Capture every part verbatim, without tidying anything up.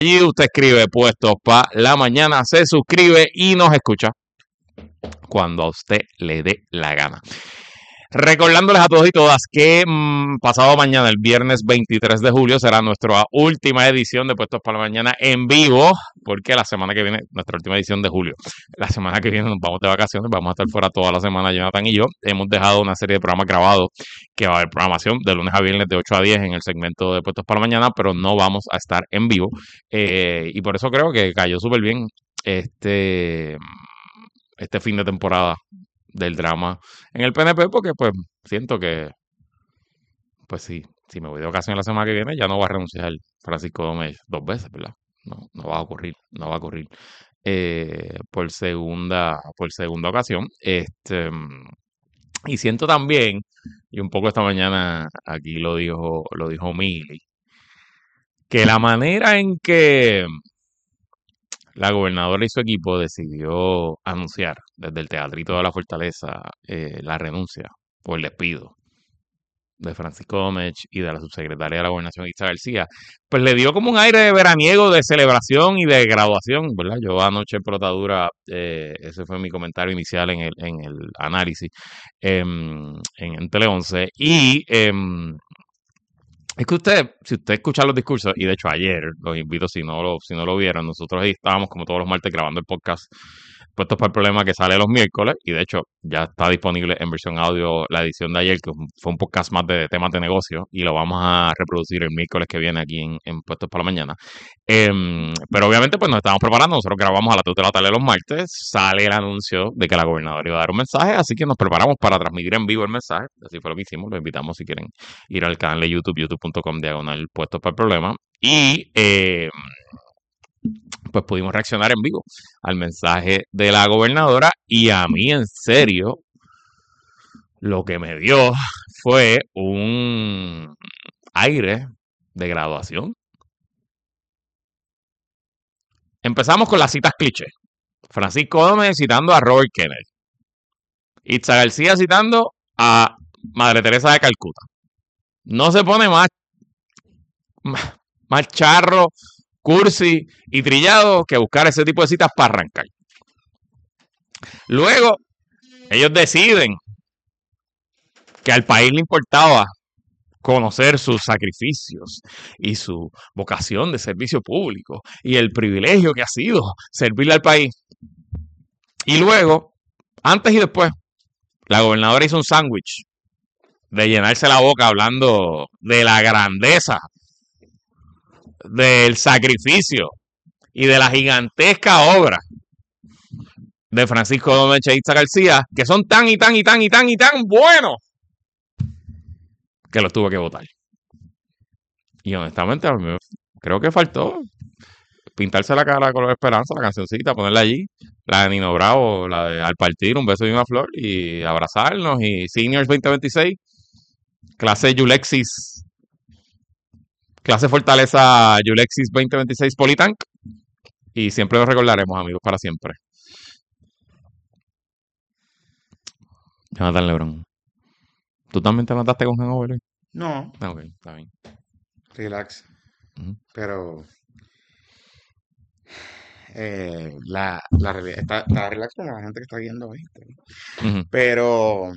Y usted escribe Puestos para la Mañana, se suscribe y nos escucha cuando a usted le dé la gana. Recordándoles a todos y todas que mmm, pasado mañana, el viernes veintitrés de julio, será nuestra última edición de Puestos para la Mañana en vivo, porque la semana que viene, nuestra última edición de julio, la semana que viene nos vamos de vacaciones, vamos a estar fuera toda la semana, Jonathan y yo. Hemos dejado una serie de programas grabados, que va a haber programación de lunes a viernes de ocho a diez en el segmento de Puestos para la Mañana, pero no vamos a estar en vivo, eh, y por eso creo que cayó súper bien este, este fin de temporada del drama en el P N P, porque pues siento que, pues sí, si me voy de vacaciones la semana que viene, ya no va a renunciar Francisco Domecq dos veces, ¿verdad? No, no va a ocurrir, no va a ocurrir. Eh, por segunda, por segunda ocasión. Este, y siento también, y un poco esta mañana aquí lo dijo, lo dijo Mili, que la manera en que la gobernadora y su equipo decidió anunciar desde el Teatrito de la Fortaleza eh, la renuncia o el despido de Francisco Domecq y de la subsecretaria de la Gobernación, Itza García, pues le dio como un aire de veraniego, de celebración y de graduación, ¿verdad? Yo anoche en Protadura, eh, ese fue mi comentario inicial en el, en el análisis eh, en, en Tele once, y eh, es que usted, si usted escucha los discursos, y de hecho ayer, los invito si no lo, si no lo vieron, nosotros ahí estábamos como todos los martes grabando el podcast Puestos para el Problema, que sale los miércoles, y de hecho ya está disponible en versión audio la edición de ayer, que fue un podcast más de temas de negocio, y lo vamos a reproducir el miércoles que viene aquí en, en Puestos para la Mañana. Eh, pero obviamente pues nos estamos preparando, nosotros grabamos a las dos de la tarde los martes, sale el anuncio de que la gobernadora iba a dar un mensaje, así que nos preparamos para transmitir en vivo el mensaje, así fue lo que hicimos, los invitamos si quieren ir al canal de YouTube, youtube punto com diagonal Puestos para el Problema, y eh, pues pudimos reaccionar en vivo al mensaje de la gobernadora, y a mí en serio lo que me dio fue un aire de graduación. Empezamos con las citas cliché. Francisco Domecq citando a Robert Kennedy. Itza García citando a Madre Teresa de Calcuta. No se pone más, más, más charro, cursi y trillado que buscar ese tipo de citas para arrancar. Luego, ellos deciden que al país le importaba conocer sus sacrificios y su vocación de servicio público y el privilegio que ha sido servirle al país. Y luego, antes y después, la gobernadora hizo un sándwich de llenarse la boca hablando de la grandeza, del sacrificio y de la gigantesca obra de Francisco Domecq e Itza García, que son tan y tan y tan y tan y tan buenos que los tuve que votar. Y honestamente, a mí creo que faltó pintarse la cara con esperanza, la cancioncita, ponerla allí, la de Nino Bravo, la de Al Partir, un beso y una flor, y abrazarnos, y Seniors veinte veintiséis, clase Yulexis, clase Fortaleza Yulexis veinte veintiséis Politank, y siempre los recordaremos, amigos, para siempre. Jonathan Lebron, ¿tú también te mataste con hangover? No. Ok, está bien. Relax. Uh-huh. Pero eh, la, la realidad está, está relax con la gente que está viendo hoy. Uh-huh. Pero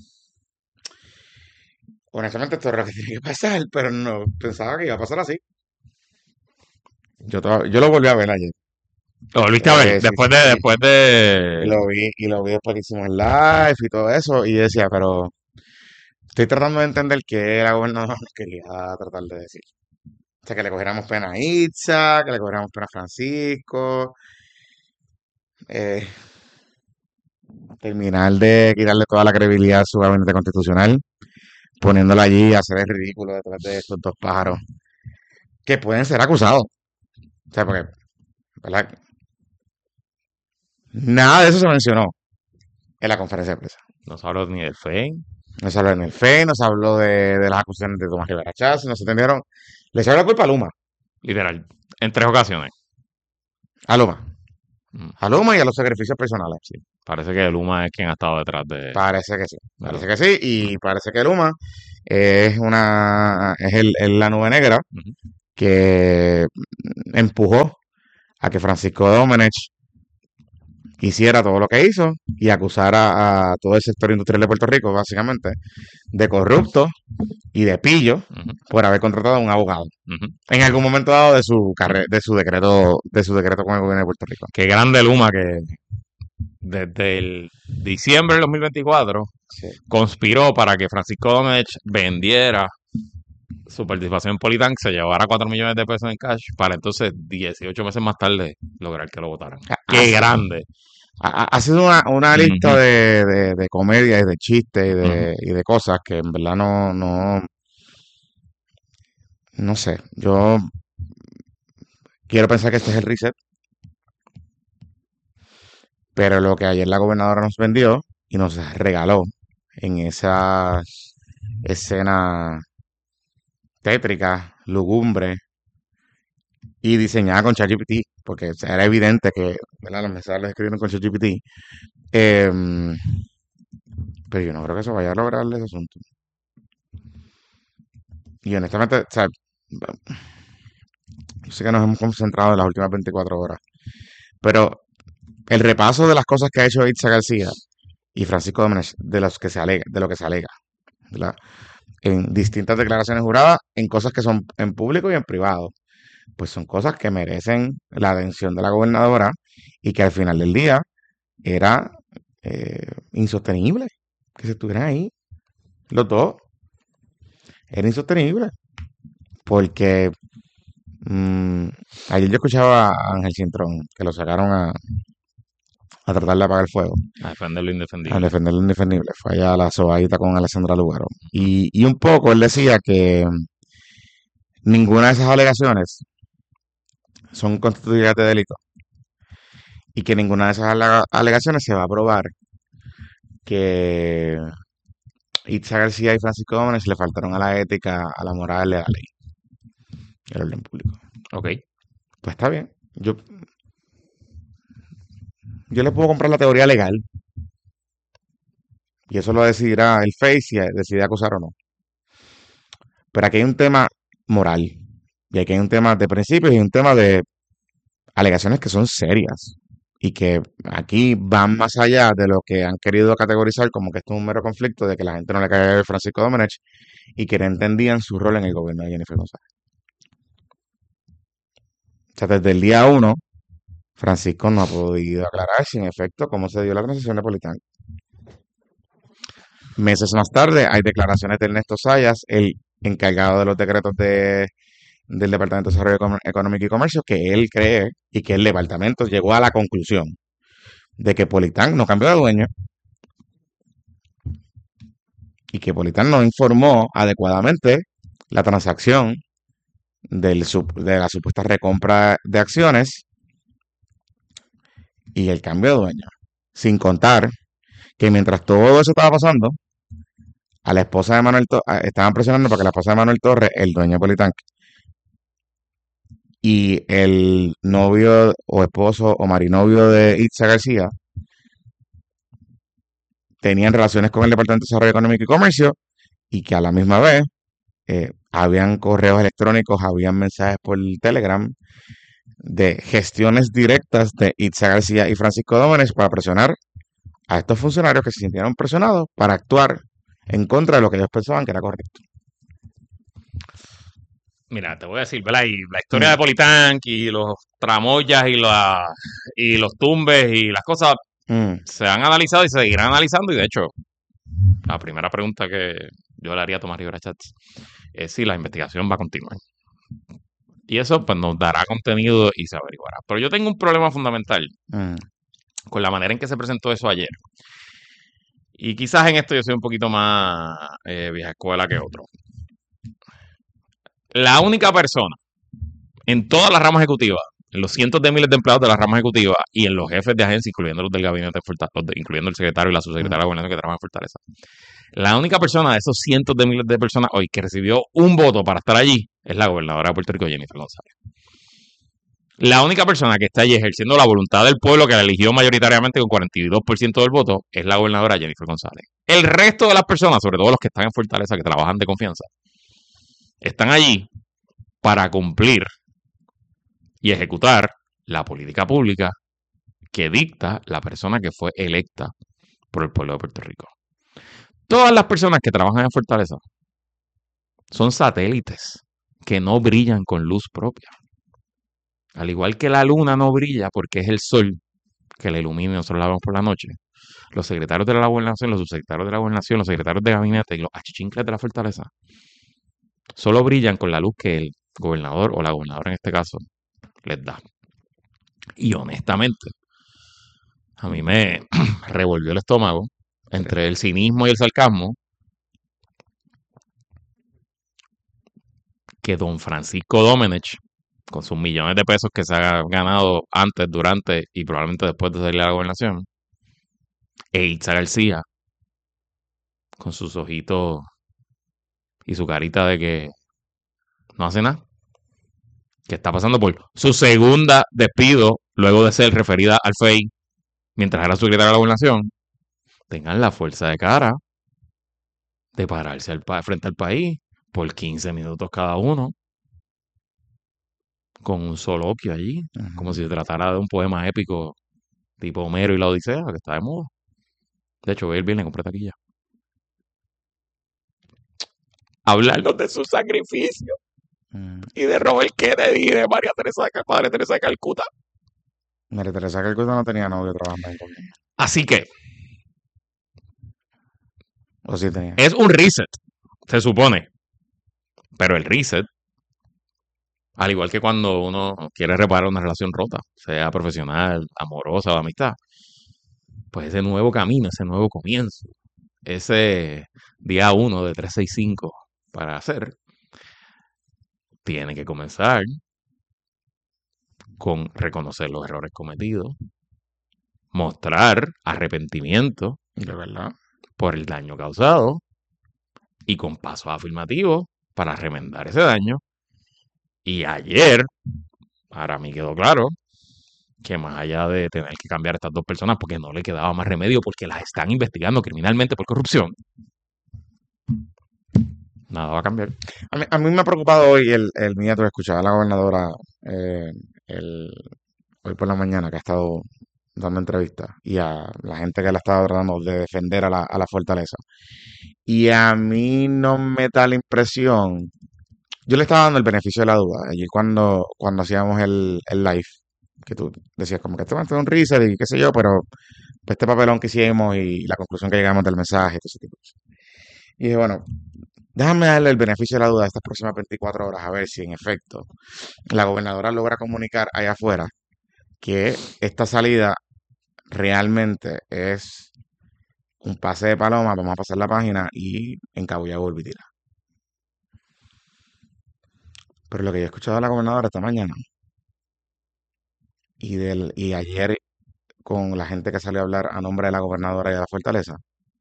honestamente esto es lo que tiene que pasar, pero no pensaba que iba a pasar así. Yo, yo lo volví a ver ayer. ¿Lo volviste eh, a ver? Sí, después sí, de, sí. después de. Y lo vi, y lo vi después que hicimos el live y todo eso. Y decía, pero estoy tratando de entender qué la gobernadora quería tratar de decir. O sea, que le cogiéramos pena a Itza, que le cogiéramos pena a Francisco. Eh, terminar de quitarle toda la credibilidad a su gabinete constitucional, poniéndolo allí a hacer el ridículo detrás de estos dos pájaros que pueden ser acusados. O sea, porque, ¿verdad? Nada de eso se mencionó en la conferencia de prensa. No se habló ni del F E I. No se habló en el F E I, no se habló de, de las acusaciones de Tomás Rivera Chávez, no se entendieron. Le echó la culpa a Luma. Literal, en tres ocasiones. A Luma. Mm. A Luma y a los sacrificios personales. Sí. Parece que Luma es quien ha estado detrás de. Parece que sí. Parece que sí. Y parece que Luma es una. Es el, el la nube negra. Uh-huh. que empujó a que Francisco Domenech hiciera todo lo que hizo y acusara a todo el sector industrial de Puerto Rico, básicamente, de corrupto y de pillo Ujú, por haber contratado a un abogado ujú. en algún momento dado de su carre- de su decreto, de su decreto con el gobierno de Puerto Rico. Qué grande Luma que desde el diciembre del dos mil veinticuatro Sí. conspiró para que Francisco Domenech vendiera su participación en Politank, se llevara cuatro millones de pesos en cash, para entonces dieciocho meses más tarde lograr que lo votaran. Ha, ¡Qué ha- grande! ha- ha sido una, una lista Ujú, de, de, de comedia y de chistes y ujú. de, y de cosas que en verdad no, no, no sé. Yo quiero pensar que este es el reset, pero lo que ayer la gobernadora nos vendió y nos regaló en esa escena tétrica, lúgubre y diseñada con ChatGPT, porque o sea, era evidente que, ¿verdad? Los mensajes los escribieron con ChatGPT. Em, pero yo no creo que eso vaya a lograr ese asunto. Y honestamente, o sea, yo sé que nos hemos concentrado en las últimas veinticuatro horas, pero el repaso de las cosas que ha hecho Itza García y Francisco Domenech, de los que se alega, de lo que se alega, ¿verdad? En distintas declaraciones juradas, en cosas que son en público y en privado, pues son cosas que merecen la atención de la gobernadora y que al final del día era eh, insostenible que se estuvieran ahí los dos. Era insostenible porque mm, ayer yo escuchaba a Ángel Cintrón que lo sacaron a, a tratar de apagar el fuego, A defender lo a indefendible. defender lo indefendible. Fue allá a la sobadita con Alessandra Lugaro. Ujú. Y, y un poco él decía que ninguna de esas alegaciones son constitutivas de delito y que ninguna de esas alega- alegaciones se va a probar que Itza García y Francisco Gómez le faltaron a la ética, a la moral y a la ley y al orden público. Ok. Pues está bien. Yo, yo le puedo comprar la teoría legal y eso lo decidirá el Face si decide acusar o no. Pero aquí hay un tema moral y aquí hay un tema de principios y un tema de alegaciones que son serias y que aquí van más allá de lo que han querido categorizar como que esto es un mero conflicto de que la gente no le cae a Francisco Domenech y que no entendían su rol en el gobierno de Jennifer González. O sea, desde el día uno, Francisco no ha podido aclarar si en efecto cómo se dio la transición de Politán. Meses más tarde hay declaraciones de Ernesto Sayas, el encargado de los decretos de, del Departamento de Desarrollo Econ- Económico y Comercio, que él cree y que el departamento llegó a la conclusión de que Politán no cambió de dueño y que Politán no informó adecuadamente la transacción del, sup- de la supuesta recompra de acciones y el cambio de dueño. Sin contar que mientras todo eso estaba pasando, a la esposa de Manuel Torres, estaban presionando para que la esposa de Manuel Torres, el dueño de Politán, y el novio o esposo o marinovio de Itza García tenían relaciones con el Departamento de Desarrollo Económico y Comercio y que a la misma vez eh, habían correos electrónicos, habían mensajes por Telegram de gestiones directas de Itza García y Francisco Dómenes para presionar a estos funcionarios que se sintieron presionados para actuar en contra de lo que ellos pensaban que era correcto. Mira, te voy a decir, ¿verdad? Y la historia de Mm, Politank y los tramoyas y, la, y los tumbes y las cosas mm, se han analizado y se seguirán analizando. Y de hecho, la primera pregunta que yo le haría a Tomás Rivera Chats es si la investigación va a continuar. Y eso pues nos dará contenido y se averiguará. Pero yo tengo un problema fundamental mm, con la manera en que se presentó eso ayer. Y quizás en esto yo soy un poquito más eh, vieja escuela que otro. La única persona en todas las ramas ejecutivas, en los cientos de miles de empleados de las ramas ejecutivas y en los jefes de agencia, incluyendo los del gabinete de Fortaleza, incluyendo el secretario y la subsecretaria mm. de gobernación que trabajan en Fortaleza. La única persona de esos cientos de miles de personas hoy que recibió un voto para estar allí es la gobernadora de Puerto Rico, Jennifer González. La única persona que está allí ejerciendo la voluntad del pueblo que la eligió mayoritariamente con cuarenta y dos por ciento del voto es la gobernadora Jennifer González. El resto de las personas, sobre todo los que están en Fortaleza, que trabajan de confianza, están allí para cumplir y ejecutar la política pública que dicta la persona que fue electa por el pueblo de Puerto Rico. Todas las personas que trabajan en Fortaleza son satélites que no brillan con luz propia. Al igual que la luna no brilla porque es el sol que la ilumina y nosotros la vemos por la noche, los secretarios de la gobernación, los subsecretarios de la gobernación, los secretarios de gabinete y los achichincles de la Fortaleza solo brillan con la luz que el gobernador o la gobernadora en este caso les da. Y honestamente, a mí me revolvió el estómago entre el cinismo y el sarcasmo que don Francisco Domenech, con sus millones de pesos que se ha ganado antes, durante y probablemente después de salir a la gobernación, e Itza García, con sus ojitos y su carita de que no hace nada, que está pasando por su segunda despido luego de ser referida al F E I mientras era secretaria de la gobernación, tengan la fuerza de cara de pararse al frente al país por quince minutos cada uno, con un soloquio allí, uh-huh. como si se tratara de un poema épico tipo Homero y la Odisea, que está de moda. De hecho, voy a ir bien, le compré taquilla. Hablarnos de su sacrificio uh-huh. y de Robert Kennedy y de María Teresa de Padre Teresa de Calcuta. María Teresa de Calcuta no tenía novio trabajando en conmigo. Así que o sí tenía. Es un reset, se supone. Pero el reset, al igual que cuando uno quiere reparar una relación rota, sea profesional, amorosa o de amistad, pues ese nuevo camino, ese nuevo comienzo, ese día uno de trescientos sesenta y cinco para hacer, tiene que comenzar con reconocer los errores cometidos, mostrar arrepentimiento de verdad por el daño causado y con pasos afirmativos para remendar ese daño. Y ayer, para mí quedó claro que más allá de tener que cambiar a estas dos personas porque no le quedaba más remedio porque las están investigando criminalmente por corrupción, nada va a cambiar. A mí, a mí me ha preocupado hoy el, el mío, escuchaba a la gobernadora eh, el, hoy por la mañana que ha estado dando entrevistas y a la gente que la estaba tratando de defender a la, a la fortaleza. Y a mí no me da la impresión, yo le estaba dando el beneficio de la duda, allí cuando, cuando hacíamos el, el live, que tú decías como que este va a tener un reset y qué sé yo, pero este papelón que hicimos y la conclusión que llegamos del mensaje, todo ese tipo de cosas. Y dije, bueno, déjame darle el beneficio de la duda a estas próximas veinticuatro horas, a ver si en efecto la gobernadora logra comunicar allá afuera que esta salida realmente es un pase de paloma, vamos a pasar la página y encabullar volvitira. Pero lo que yo he escuchado de la gobernadora esta mañana y, del, y ayer con la gente que salió a hablar a nombre de la gobernadora y de la fortaleza,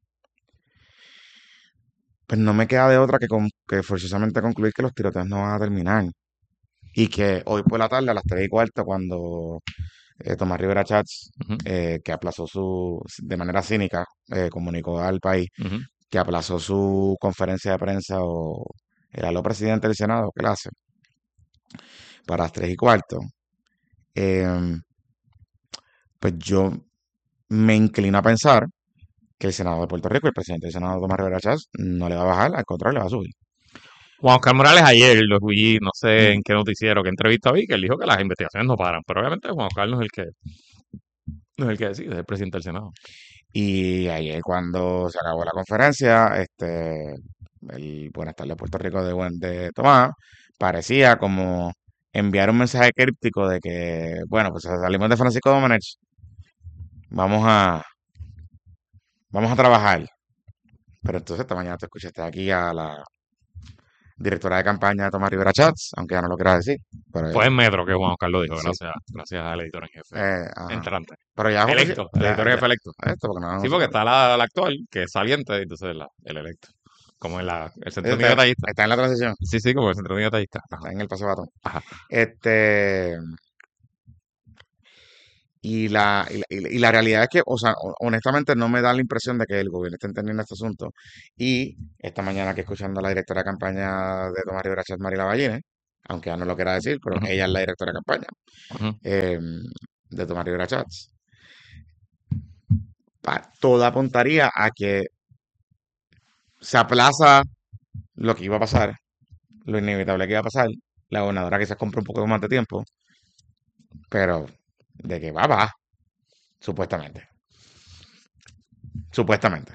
pues no me queda de otra que, con, que forzosamente concluir que los tiroteos no van a terminar. Y que hoy por la tarde, a las tres y cuarto, cuando eh, Tomás Rivera Chats, uh-huh. eh, que aplazó su, de manera cínica, eh, comunicó al país uh-huh. que aplazó su conferencia de prensa o el aló presidente del Senado, que la hace, para las tres y cuarto, eh, pues yo me inclino a pensar que el Senado de Puerto Rico, el presidente del Senado, Tomás Rivera Chats, no le va a bajar, al contrario, le va a subir. Juan Oscar Morales ayer lo vi, no sé en qué noticiero, qué entrevista vi, que él dijo que las investigaciones no paran, pero obviamente Juan Oscar no es el que no es el que decide, es el presidente del Senado. Y ayer cuando se acabó la conferencia, este el Buenas tardes Puerto Rico de, de Tomás, parecía como enviar un mensaje críptico de que, bueno, pues salimos de Francisco Domenech, vamos a vamos a trabajar. Pero entonces esta mañana te escuchaste aquí a la directora de campaña de Tomás Rivera Chats, aunque ya no lo quiera decir. Pero Fue en Metro que Juan Oscar lo dijo, gracias, sí. gracias al editor en jefe. Eh, entrante. Pero ya electo, el editor en jefe electo. Esto porque no, sí, porque está la, la actual, que es saliente, y entonces la, el electo. Como en la, el centro está, detallista. Está en la transición. Sí, sí, como el centro detallista. Está en el Paseo Batón. Ajá. Este... Y la, y, la, y la realidad es que, o sea, honestamente no me da la impresión de que el gobierno esté entendiendo este asunto. Y esta mañana que escuchando a la directora de campaña de Tomás Rivera Chats, Marila Ballines, aunque ella no lo quiera decir, pero Ujú. ella es la directora de campaña Ujú. eh, de Tomás Rivera Chats. Pa- Todo apuntaría a que se aplaza lo que iba a pasar, lo inevitable que iba a pasar. La gobernadora quizás compra un poco más de tiempo, pero de que va, va, supuestamente. Supuestamente.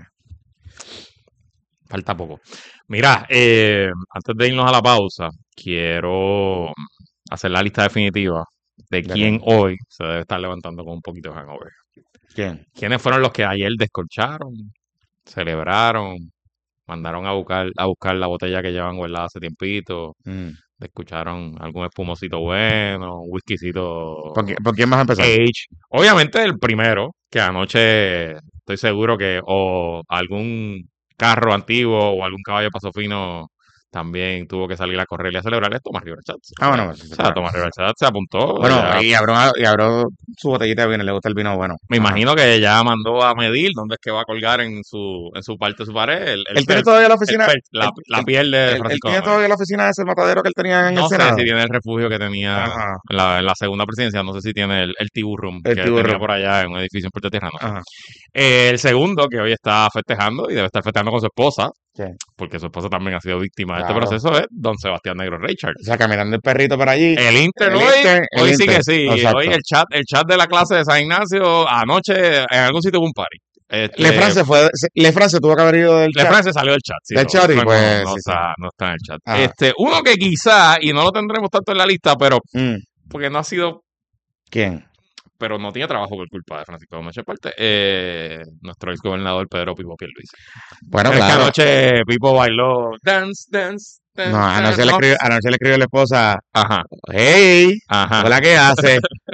Falta poco. Mira, eh, antes de irnos a la pausa, quiero hacer la lista definitiva de ¿De qué? quién hoy se debe estar levantando con un poquito de hangover. ¿Quién? ¿Quiénes fueron los que ayer descolcharon, celebraron, mandaron a buscar, a buscar la botella que llevan guardada hace tiempito, Mm. escucharon algún espumosito bueno, un whiskycito ¿Por, qué- por quién vas a empezar? age? Obviamente el primero, que anoche estoy seguro que o algún carro antiguo o algún caballo paso fino también tuvo que salir a correr y a celebrar esto, Tomás Rivera Chats. O Ah, sea, bueno, sí, o sí, sea, claro. Tomás Rivera Chats se apuntó, Bueno, ya y abrió, y abrió su botellita de vino, le gusta el vino bueno. me Ajá. imagino que ya mandó a medir dónde es que va a colgar en su, en su parte de su pared el, el Él tiene felt, todavía la el oficina, felt, la, él, la él- piel de él- él Francisco tiene Domínguez. todavía la oficina de ese matadero que él tenía en el No sé Senado. si tiene el refugio que tenía Ajá, en la, en la segunda presidencia, no sé si tiene el, el tiburón el que tenía tiburón. por allá en un edificio en Puerto Tierra, no sé. Ajá. Eh, el segundo, que hoy está festejando y debe estar festejando con su esposa, Sí, porque su esposa también ha sido víctima de este claro. proceso, es don Sebastián Negro Richard. O sea, caminando el perrito por allí. El Inter El hoy, Inter, el hoy sí Inter. que sí. Exacto. Hoy el chat, el chat de la clase de San Ignacio, anoche en algún sitio hubo un party. Este, Lefran se fue, se- Lefran se tuvo que haber ido del chat. Lefran se salió del chat, sí, Del no, chat y Lefran pues, no, no sí, sí. está, no está en el chat. Ajá. Este, uno que quizá, y no lo tendremos tanto en la lista, pero Mm, porque no ha sido, ¿Quién? pero no tiene trabajo por culpa de Francisco Gómez Parte, eh, nuestro ex gobernador Pedro Pipo Pierluisi. Bueno, Es que claro. anoche Pipo bailó dance, dance, dance, No, dance, anoche le ¿no? escribió, anoche le escribió a la esposa, Ajá, hey, ajá. hola, ¿qué hace?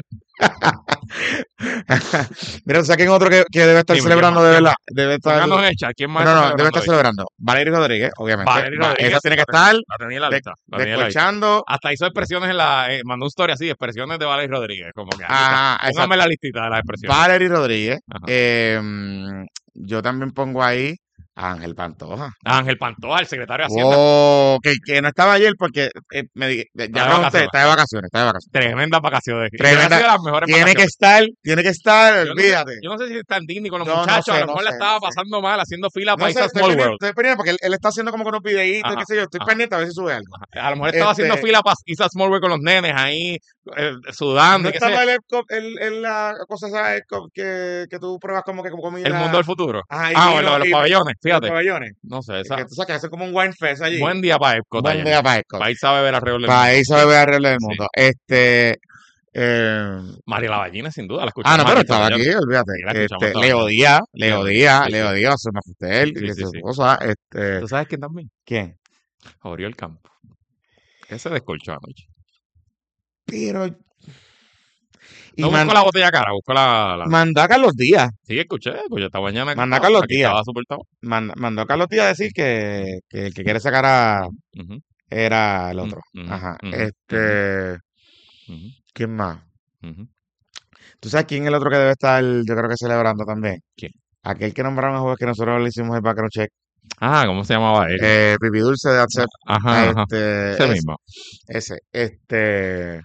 Mira, ¿saquen otro que, que debe estar Dime, celebrando ¿quién de más? verdad? Debe estar, Pónganos en el chat, ¿quién más no, está no, debe celebrando estar hoy? celebrando. Valery Rodríguez, obviamente. Valery Va- Rodríguez, esa tiene que la, ten- estar la tenía en la de- lista, la tenía en la lista. descolchando. Hasta hizo expresiones en la, eh, mandó un story así, expresiones de Valery Rodríguez, como que aquí está. Ajá, exacto. Póngame la listita de las expresiones. Valery Rodríguez. Ajá. Eh, mm, yo también pongo ahí a Ángel Pantoja. Ángel Pantoja, el secretario de Hacienda. Oh, que, que no estaba ayer porque eh, me di- ya de pregunté, vacaciones. está de vacaciones, está de vacaciones. Tremendas vacaciones. Y Tremenda- ha sido de las mejores Tiene que vacaciones. estar, tiene que estar, Yo no, sé, olvídate. yo no sé si está en Disney con los No, no muchachos, sé, a lo no mejor le sé, estaba no sé. pasando mal haciendo fila No para sé, irse a estoy Small pendiente, World. estoy pendiente porque él, él está haciendo como con unos videitos, Ajá, qué sé yo, estoy ajá. pendiente a ver si sube algo. A lo mejor estaba haciendo Este, fila para irse a Small World con los nenes ahí, eh, sudando no y qué sé yo. estaba el, el, el- la cosa esa co- que, que tú pruebas como que como comida. El mundo del futuro. Ajá, y Ah, vino, o lo de los y- pabellones, los fíjate. pabellones. No sé, Que esa, tú sabes que hacen como un wine fest allí. buen día para Epcot Buen ayer. día para Epcot. Para irse a beber alrededor del Para mundo. irse a beber alrededor del Sí. mundo. Este, eh, María Lavallina, sin duda, la ah, escuchamos no, pero aquí estaba esta aquí, mañana. olvídate. Sí, la escuchamos Este, esta Leo mañana. Díaz, Leo Leo Díaz, Díaz, sí, Leo sí. Díaz, se me asusté él, Sí, que sí, su sí. cosa, este, ¿Tú sabes quién también? ¿quién? Oriol Campo. Ese descolchó anoche. Pero, y No man- busco la botella cara, busco la... la... mandó a Carlos Díaz, Sí, escuché, pues yo esta mañana aquí Manda estaba, Carlos aquí Díaz. estaba súper tapado. mand- mandó a Carlos Díaz a decir que, que el que quiere sacar a, Ujú, era el otro. ujú, Ajá, ujú, este, ujú, ¿quién más? ujú. ¿Tú sabes quién es el otro que debe estar, yo creo que celebrando también? ¿Quién? Aquel que nombraron a juez que nosotros le hicimos el background check. Ah, ¿cómo se llamaba él? Eh, Pipi Dulce de Acep. Ajá, ajá. Este, Ese es- mismo. ese, este,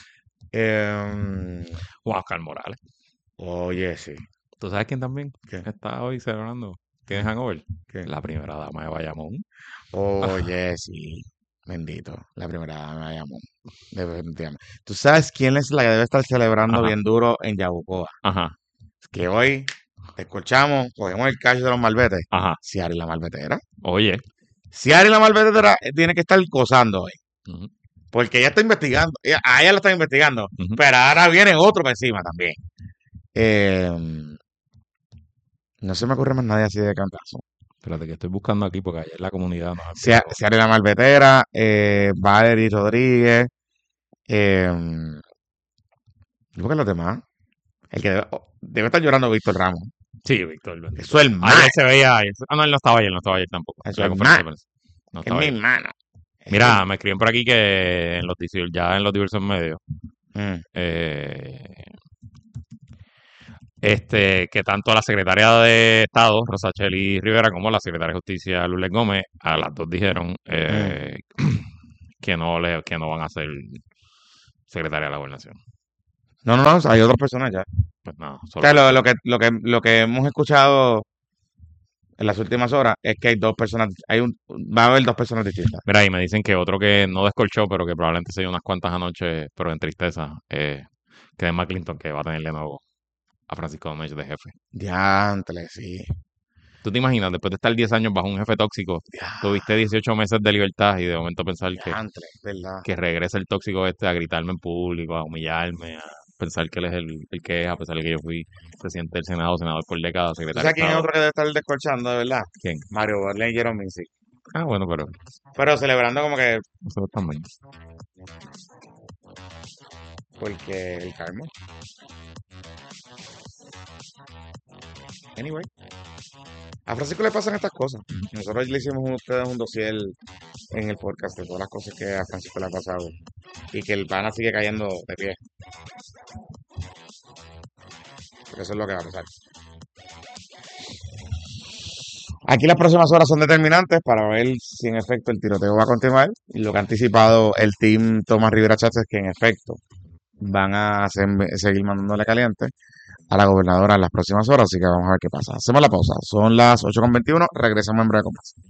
em, Juan Oscar Morales. oye, sí. ¿Tú sabes quién también ¿Qué? está hoy celebrando? ¿Tiene hangover? ¿Qué? La primera dama de Bayamón. Oye, sí. Bendito. La primera dama me llamó. Definitivamente. ¿Tú sabes quién es la que debe estar celebrando Ajá. bien duro en Yabucoa? Ajá, Que hoy escuchamos, cogemos el cacho de los malbetes. ajá. Ciara y la malbetera. Oye. Ciara y la malbetera eh, tiene que estar gozando hoy. Ujú, Porque ella está investigando. ella- a ella la está investigando. ujú. Pero ahora viene otro por encima también. Eh, no se me ocurre más nadie así de cantazo. Espérate que estoy buscando aquí porque ayer la comunidad nos Cia- envió- Ciara y la malbetera. Eh, Valery Rodríguez. Eh, ¿y por qué los demás? El que debe, oh, debe estar llorando Víctor Ramos. Sí, Víctor. bendito. Eso es el mal. Ayer se veía. ayer- Ah, no, él no estaba ayer, no estaba ayer tampoco. Eso En la es conferencia de mal. prensa. No Es estaba mi ayer. hermano. Es Mira, me escriben por aquí que en los, dici- ya en los diversos medios, el- Mm, eh, este, que tanto la secretaria de Estado, Rosacheli Rivera, como la secretaria de Justicia, Lourdes Gómez, a las dos dijeron eh, que no le, que no van a ser secretaria de la gobernación. No, no, no, hay otras personas ya. Pues nada, O solo sea, por lo, eso. lo que, lo que, lo que hemos escuchado en las últimas horas es que hay dos personas, hay un, va a haber dos personas distintas. Mira, y me dicen que otro que no descolchó, pero que probablemente se dio unas cuantas anoche, pero en tristeza, eh, que es McClinton, que va a tener de nuevo a Francisco Domecq de jefe. Diantre, sí. ¿Tú te imaginas, después de estar diez años bajo un jefe tóxico, tuviste dieciocho meses de libertad y de momento pensar que, Diantre, ¿verdad? que regresa el tóxico este a gritarme en público, a humillarme, a pensar que él es el, el que es, a pesar de que yo fui presidente del Senado, senador por décadas, ¿Tú secretario de sabes quién es Estado? otro que debe estar descolchando, de verdad? ¿Quién? Mario Borley y Jerome Mincy. Ah, bueno, pero Pero celebrando como que, eso está muy... porque el karma. Anyway. A Francisco le pasan estas cosas. Nosotros le hicimos a ustedes un dossier en el podcast de todas las cosas que a Francisco le ha pasado. Y que el pana sigue cayendo de pie. Porque eso es lo que va a pasar. Aquí las próximas horas son determinantes para ver si en efecto el tiroteo va a continuar. Y lo que ha anticipado el team Tomás Rivera Chávez es que en efecto van a hacer- seguir mandándole caliente a la gobernadora en las próximas horas. Así que vamos a ver qué pasa. Hacemos la pausa. Son las ocho con veintiuno. Regresamos en breve con más.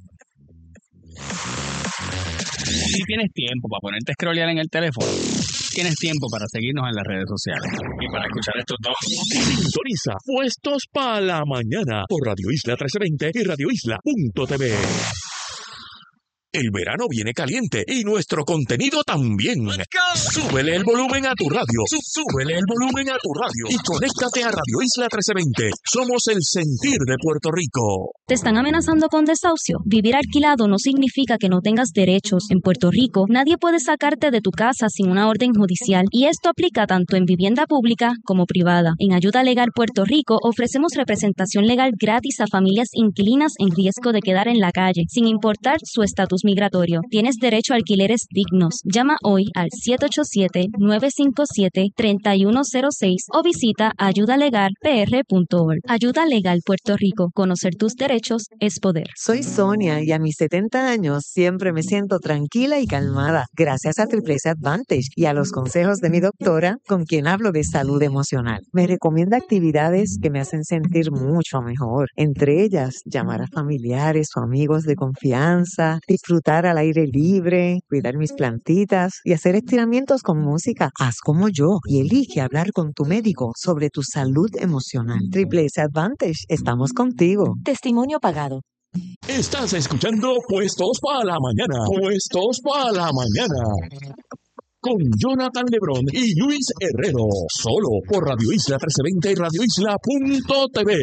Si tienes tiempo para ponerte a scrollear en el teléfono, tienes tiempo para seguirnos en las redes sociales y para escuchar estos dos. Sintoniza Puestos para la Mañana por Radio Isla trece veinte y radio isla punto t v. El verano viene caliente y nuestro contenido también. Súbele el volumen a tu radio. Sú- Súbele el volumen a tu radio y conéctate a Radio Isla trece veinte. Somos el sentir de Puerto Rico. ¿Te están amenazando con desahucio? Vivir alquilado no significa que no tengas derechos. En Puerto Rico, nadie puede sacarte de tu casa sin una orden judicial, y esto aplica tanto en vivienda pública como privada. En Ayuda Legal Puerto Rico ofrecemos representación legal gratis a familias inquilinas en riesgo de quedar en la calle, sin importar su estatus migratorio. Tienes derecho a alquileres dignos. Llama hoy al siete ocho siete, nueve cinco siete, tres uno cero seis o visita ayuda legal p r punto org. Ayuda Legal Puerto Rico. Conocer tus derechos es poder. Soy Sonia y a mis setenta años siempre me siento tranquila y calmada gracias a Triple S Advantage y a los consejos de mi doctora, con quien hablo de salud emocional. Me recomienda actividades que me hacen sentir mucho mejor, entre ellas llamar a familiares o amigos de confianza, disfrutar al aire libre, cuidar mis plantitas y hacer estiramientos con música. Haz como yo y elige hablar con tu médico sobre tu salud emocional. Triple S Advantage, estamos contigo. Testimonio pagado. Estás escuchando Puestos para la Mañana. Puestos para la Mañana. Con Jonathan Lebrón y Luis Herrero. Solo por Radio Isla trece veinte y radio isla punto t v.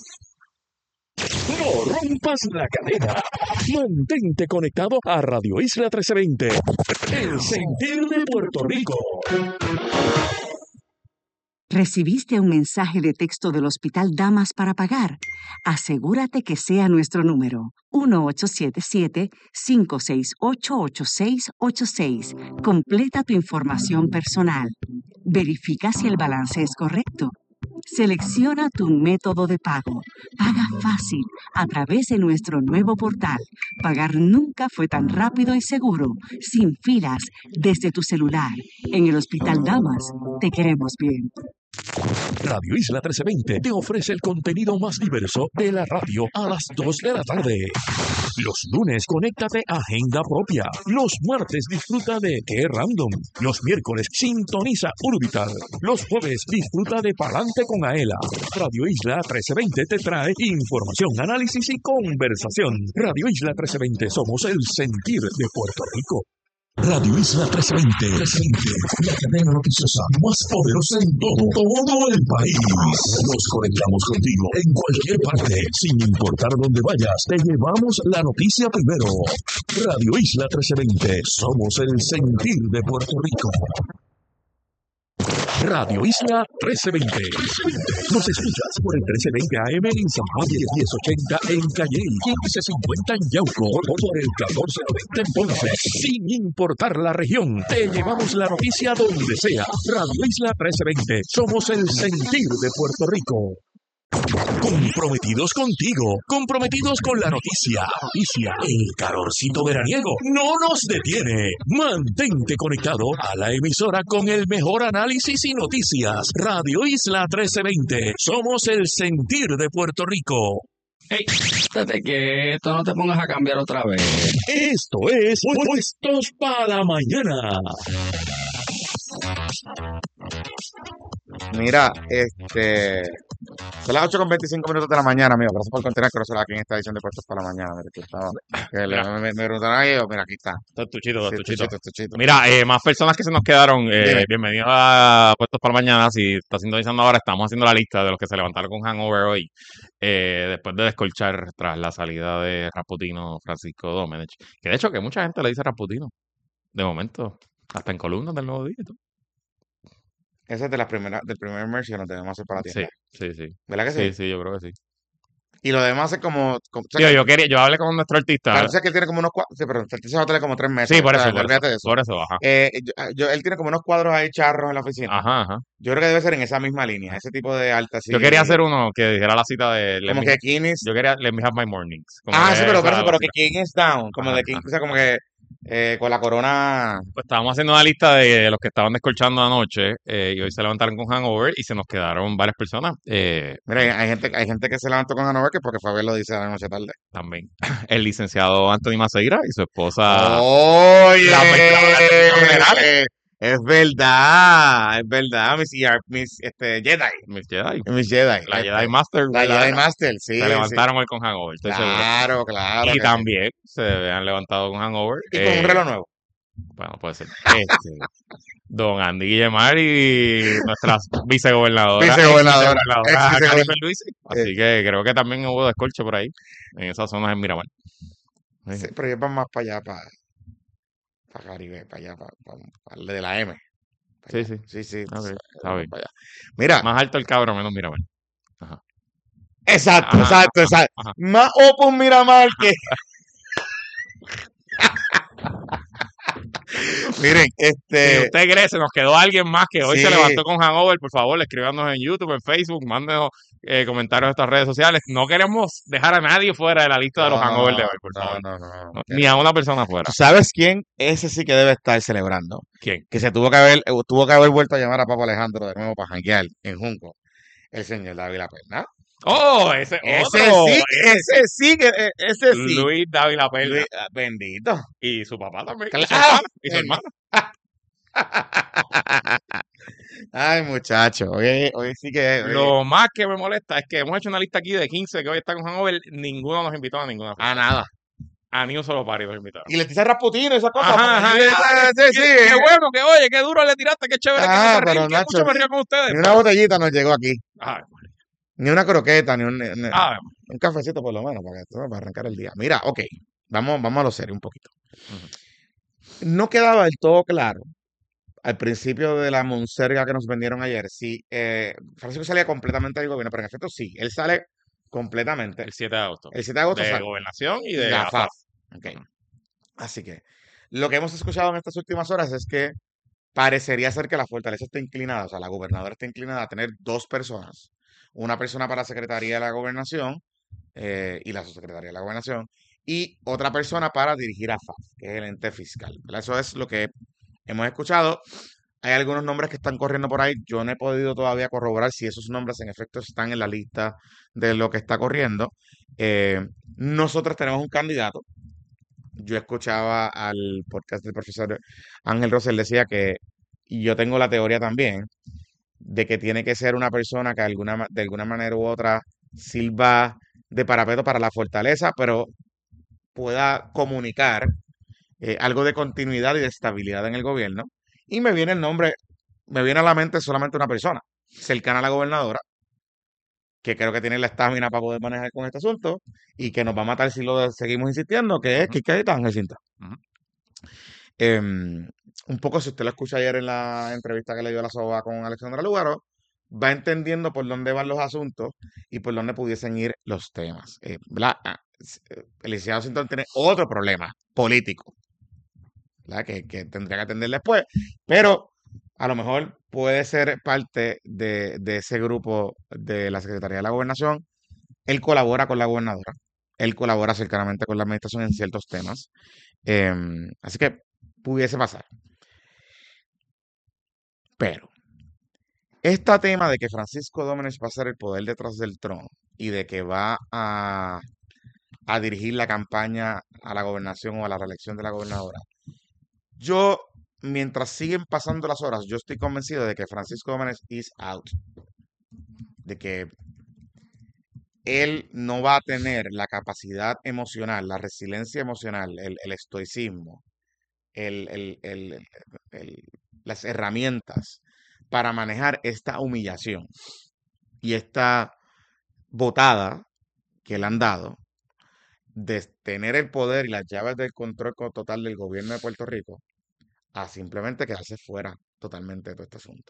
No rompas la cadena. Mantente conectado a Radio Isla trece veinte. El sentir de Puerto Rico. ¿Recibiste un mensaje de texto del Hospital Damas para pagar? Asegúrate que sea nuestro número, uno ocho siete siete, cinco seis ocho, ocho seis ocho seis. Completa tu información personal. Verifica si el balance es correcto. Selecciona tu método de pago. Paga fácil a través de nuestro nuevo portal. Pagar nunca fue tan rápido y seguro, sin filas, desde tu celular. En el Hospital Damas, te queremos bien. Radio Isla trece veinte te ofrece el contenido más diverso de la radio a las dos de la tarde. Los lunes, conéctate a Agenda Propia. Los martes, disfruta de Qué Random. Los miércoles, sintoniza Urbital. Los jueves, disfruta de Palante con Aela. Radio Isla trece veinte te trae información, análisis y conversación. Radio Isla trece veinte, somos el sentir de Puerto Rico. Radio Isla trece veinte, la cadena noticiosa más poderosa en todo, todo el país. Nos conectamos contigo en cualquier parte, sin importar dónde vayas. Te llevamos la noticia primero. Radio Isla trece veinte, somos el sentir de Puerto Rico. Radio Isla trece veinte. Nos escuchas por el trece veinte A M en San Juan y el diez ochenta en Calley, quince cincuenta en Yauco, o por el catorce noventa en Ponce. Sin importar la región, te llevamos la noticia donde sea. Radio Isla trece veinte, somos el sentir de Puerto Rico. Comprometidos contigo, comprometidos con la noticia. Noticia, el calorcito veraniego no nos detiene. Mantente conectado a la emisora con el mejor análisis y noticias. Radio Isla trece veinte. Somos el sentir de Puerto Rico. Hey, estate quieto, no te pongas a cambiar otra vez. Esto es Puestos para Mañana. Mira, este. Son las ocho con veinticinco minutos de la mañana, amigo. Gracias por continuar con nosotros aquí en esta edición de Puestos para la Mañana. Mira, aquí estaba. Que le- me, me preguntaron ahí, yo, mira, aquí está. Tostuchito, Sí, tostuchito. tuchito, tuchito. Mira, eh, más personas que se nos quedaron. Eh, Dime. bienvenidos a Puestos para Mañana. Si está sintonizando ahora, estamos haciendo la lista de los que se levantaron con hangover hoy. eh, después de descolchar tras la salida de Rasputino Francisco Domenech. Que de hecho, que mucha gente le dice Rasputino. De momento, hasta en columnas del Nuevo Día. y todo. Ese es de la primera, del primer merch que nos debemos hacer para la Sí, tienda. sí, sí. ¿Verdad que sí? Sí, sí, yo creo que sí. Y lo demás es como. como o sea, Tío, que- yo quería, yo hablé con nuestro artista. claro, tú sabes que él tiene como unos cuadros. Sí, pero el artista va a tener como tres meses. Sí, por o sea, eso, por olvídate eso, de eso. por eso, ajá. Eh, yo- yo- él tiene como unos cuadros ahí charros en la oficina. Ajá, ajá. Yo creo que debe ser en esa misma línea, ese tipo de alta. Yo quería hacer uno que dijera la cita de Let Como me- que King is. Yo quería Let me have my mornings. Como Ah, que sí, pero, esa pero, era pero la que cita. King is down. Como Ajá, de King, ajá. o sea, como que eh, con la corona. Pues estábamos haciendo una lista de los que estaban descolchando anoche eh, y hoy se levantaron con hangover y se nos quedaron varias personas eh, Mira, hay- hay gente, hay gente que se levantó con Hanover que porque fue a verlo, dice a la noche tarde. también. El licenciado Anthony Maceira y su esposa. Oye, la mezcla de términos generales. es verdad, es verdad, mis, E R mis este, Jedi, Mis Jedi. mis Jedi, La este, Jedi Master. la ¿verdad? Jedi Master, sí, Se sí. levantaron hoy con hangover, estoy seguro. Claro, claro. Y que también se habían levantado con hangover. sí. Y con un eh, reloj nuevo. Bueno, puede ser. Este, don Andy Guillemar y nuestra vicegobernadora. Vicegobernadora, ex-vicegobernadora, ex-vicegobernadora. Cari Pierluisi. Así que creo que también hubo descolche por ahí, en esas zonas en Miramar. Sí. Sí, pero ellos van más para allá, para, para Caribe, para allá, para, para, para el de la M. para Sí, allá. sí. Sí, sí. Ok, sí, está van bien. para allá. Mira, Más alto el cabrón, menos Miramar. Ajá. exacto, Ajá, exacto, ajá, exacto. ajá. Más Open Miramar que. Miren, Si este. usted cree, se nos quedó alguien más que hoy se Sí. levantó con hangover, por favor, escríbanos en YouTube, en Facebook, mándenos eh, comentarios en nuestras redes sociales. No queremos dejar a nadie fuera de la lista de los No, no, hangover de no, hoy, por no, favor. no, no, no, No, que- Ni a una persona fuera. ¿Tú sabes quién? Ese sí que debe estar celebrando. ¿Quién? Que se tuvo que haber, eh, tuvo que haber vuelto a llamar a Papa Alejandro de nuevo para janguear en Junco. El señor David La Perna. ¡Oh! Ese, Ese otro. sí, ese sí, que- eh, ese sí. Luis Dávila Perla. Luis, ah, bendito. Y su papá también. Claro. Y su hermana. Y su El- hermana. Ay, muchacho, hoy, hoy sí que. hoy- Lo más que me molesta es que hemos hecho una lista aquí de quince que hoy están con hangover. Ninguno nos invitó a ninguna A fiesta. nada. A ni un solo party nos invitaron. Y Leticia Rasputino, esa cosa. Ajá, ajá, Sí, ajá, sí, sí, Qué, eh. qué bueno, que oye, qué duro le tiraste, qué chévere Ah, que se pero ríen, que Nacho, mucho me río con ustedes. Ni una botellita nos llegó aquí. Ay, Ni una croqueta, ni un, ni- ni- ay, un cafecito por lo menos para, que- para arrancar el día. Mira, ok, vamos, vamos a lo serio un poquito. No quedaba del todo claro al principio de la monserga que nos vendieron ayer si eh, Francisco salía completamente del gobierno, pero en efecto sí, él sale completamente. el siete de agosto. El siete de agosto De sale. gobernación y Y de la A F A F A F. F. Ok. Así que lo que hemos escuchado en estas últimas horas es que parecería ser que la fortaleza está inclinada, o sea, la gobernadora está inclinada a tener dos personas. Una persona para la Secretaría de la Gobernación eh, y la Subsecretaría de la Gobernación y otra persona para dirigir a F A F, que es el ente fiscal. ¿Verdad? Eso es lo que hemos escuchado. Hay algunos nombres que están corriendo por ahí. Yo no he podido todavía corroborar si esos nombres en efecto están en la lista de lo que está corriendo. Eh, nosotros tenemos un candidato. Yo escuchaba al podcast del profesor Ángel Rosell, decía que, y yo tengo la teoría también, de que tiene que ser una persona que alguna, ma- de alguna manera u otra sirva de parapeto para la fortaleza, pero pueda comunicar eh, algo de continuidad y de estabilidad en el gobierno. Y me viene el nombre, me viene a la mente solamente una persona, cercana a la gobernadora, que creo que tiene la estamina para poder manejar con este asunto y que nos va a matar si lo seguimos insistiendo, que es Kike Ángel Cinta. Ujú. Em, un poco, si usted lo escucha ayer en la entrevista que le dio a la SOBA con Alexandra Lúgaro, va entendiendo por dónde van los asuntos y por dónde pudiesen ir los temas. Eh, ¿verdad? Ah, s- eh, el licenciado Cinton tiene otro problema político, ¿verdad? Que, que tendría que atender después, pero a lo mejor puede ser parte de, de ese grupo de la Secretaría de la Gobernación. Él colabora con la gobernadora, él colabora cercanamente con la administración en ciertos temas. Em, así que pudiese pasar. Pero este tema de que Francisco Domenech va a ser el poder detrás del trono y de que va a, a dirigir la campaña a la gobernación o a la reelección de la gobernadora, yo, mientras siguen pasando las horas, yo estoy convencido de que Francisco Domenech is out. De que él no va a tener la capacidad emocional, la resiliencia emocional, el, el estoicismo, el, el- el- el- las herramientas para manejar esta humillación y esta botada que le han dado de tener el poder y las llaves del control co- total del gobierno de Puerto Rico a simplemente quedarse fuera totalmente de todo este asunto.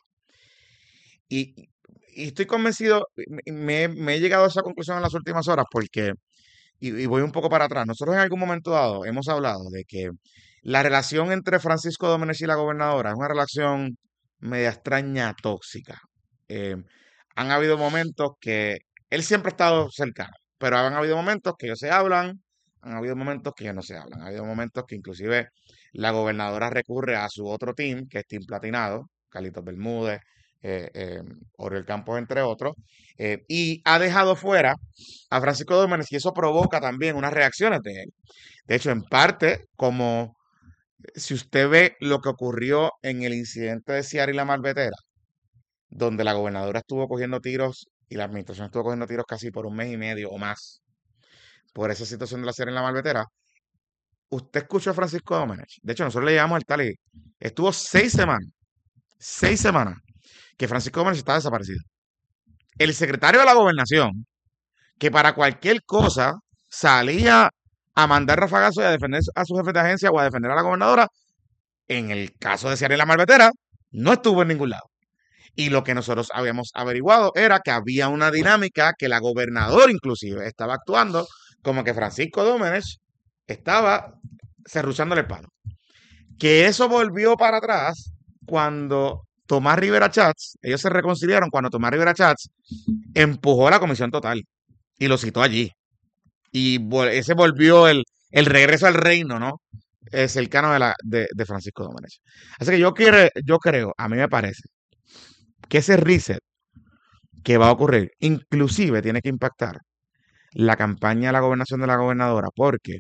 Y, y estoy convencido, me, me- me he llegado a esa conclusión en las últimas horas porque, y, y voy un poco para atrás, nosotros en algún momento dado hemos hablado de que la relación entre Francisco Domenech y la gobernadora es una relación media extraña, tóxica. Eh, han habido momentos que él siempre ha estado cercano, pero han habido momentos que ellos se hablan, han habido momentos que ellos no se hablan, ha habido momentos que inclusive la gobernadora recurre a su otro team, que es Team Platinado, Carlitos Bermúdez, eh, eh, Oriol Campos, entre otros, eh, y ha dejado fuera a Francisco Domenech y eso provoca también unas reacciones de él. De hecho, en parte, como si usted ve lo que ocurrió en el incidente de Ciara y la Malvetera, donde la gobernadora estuvo cogiendo tiros y la administración estuvo cogiendo tiros casi por un mes y medio o más por esa situación de la Ciara y la Malvetera, usted escuchó a Francisco Domenech. De hecho, nosotros le llamamos al tal y estuvo seis semanas, seis semanas, que Francisco Domenech estaba desaparecido. El secretario de la gobernación, que para cualquier cosa salía a mandar rafagazos y a defender a su jefe de agencia o a defender a la gobernadora, en el caso de Ciara y la Malvetera, no estuvo en ningún lado. Y lo que nosotros habíamos averiguado era que había una dinámica que la gobernadora inclusive estaba actuando como que Francisco Domenech estaba cerruchándole el palo. Que eso volvió para atrás cuando Tomás Rivera Chats, ellos se reconciliaron cuando Tomás Rivera Chats empujó a la comisión total y lo citó allí. Y vol- ese volvió el, el regreso al reino, ¿no? Eh, cercano de, la, de, de Francisco Domenech. Así que yo, quiero, yo creo, a mí me parece, que ese reset que va a ocurrir, inclusive tiene que impactar la campaña de la gobernación de la gobernadora, porque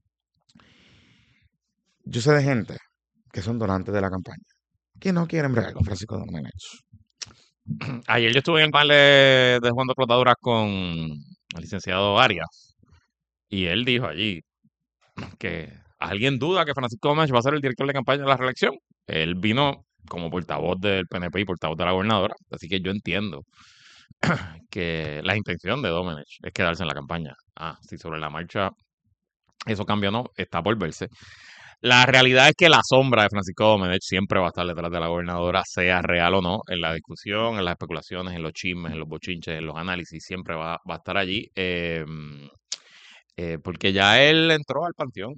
yo sé de gente que son donantes de la campaña, que no quieren bregar con Francisco Domenech. Ayer yo estuve en el panel de, de Juan de Explotadura con el licenciado Arias y él dijo allí que alguien duda que Francisco Domenech va a ser el director de campaña de la reelección. Él vino como portavoz del P N P y portavoz de la gobernadora, así que yo entiendo que la intención de Domenech es quedarse en la campaña. Ah, si sobre la marcha eso cambia o no, está por verse. La realidad es que la sombra de Francisco Domenech siempre va a estar detrás de la gobernadora, sea real o no, en la discusión, en las especulaciones, en los chismes, en los bochinches, en los análisis, siempre va, va a estar allí, eh, eh, porque ya él entró al panteón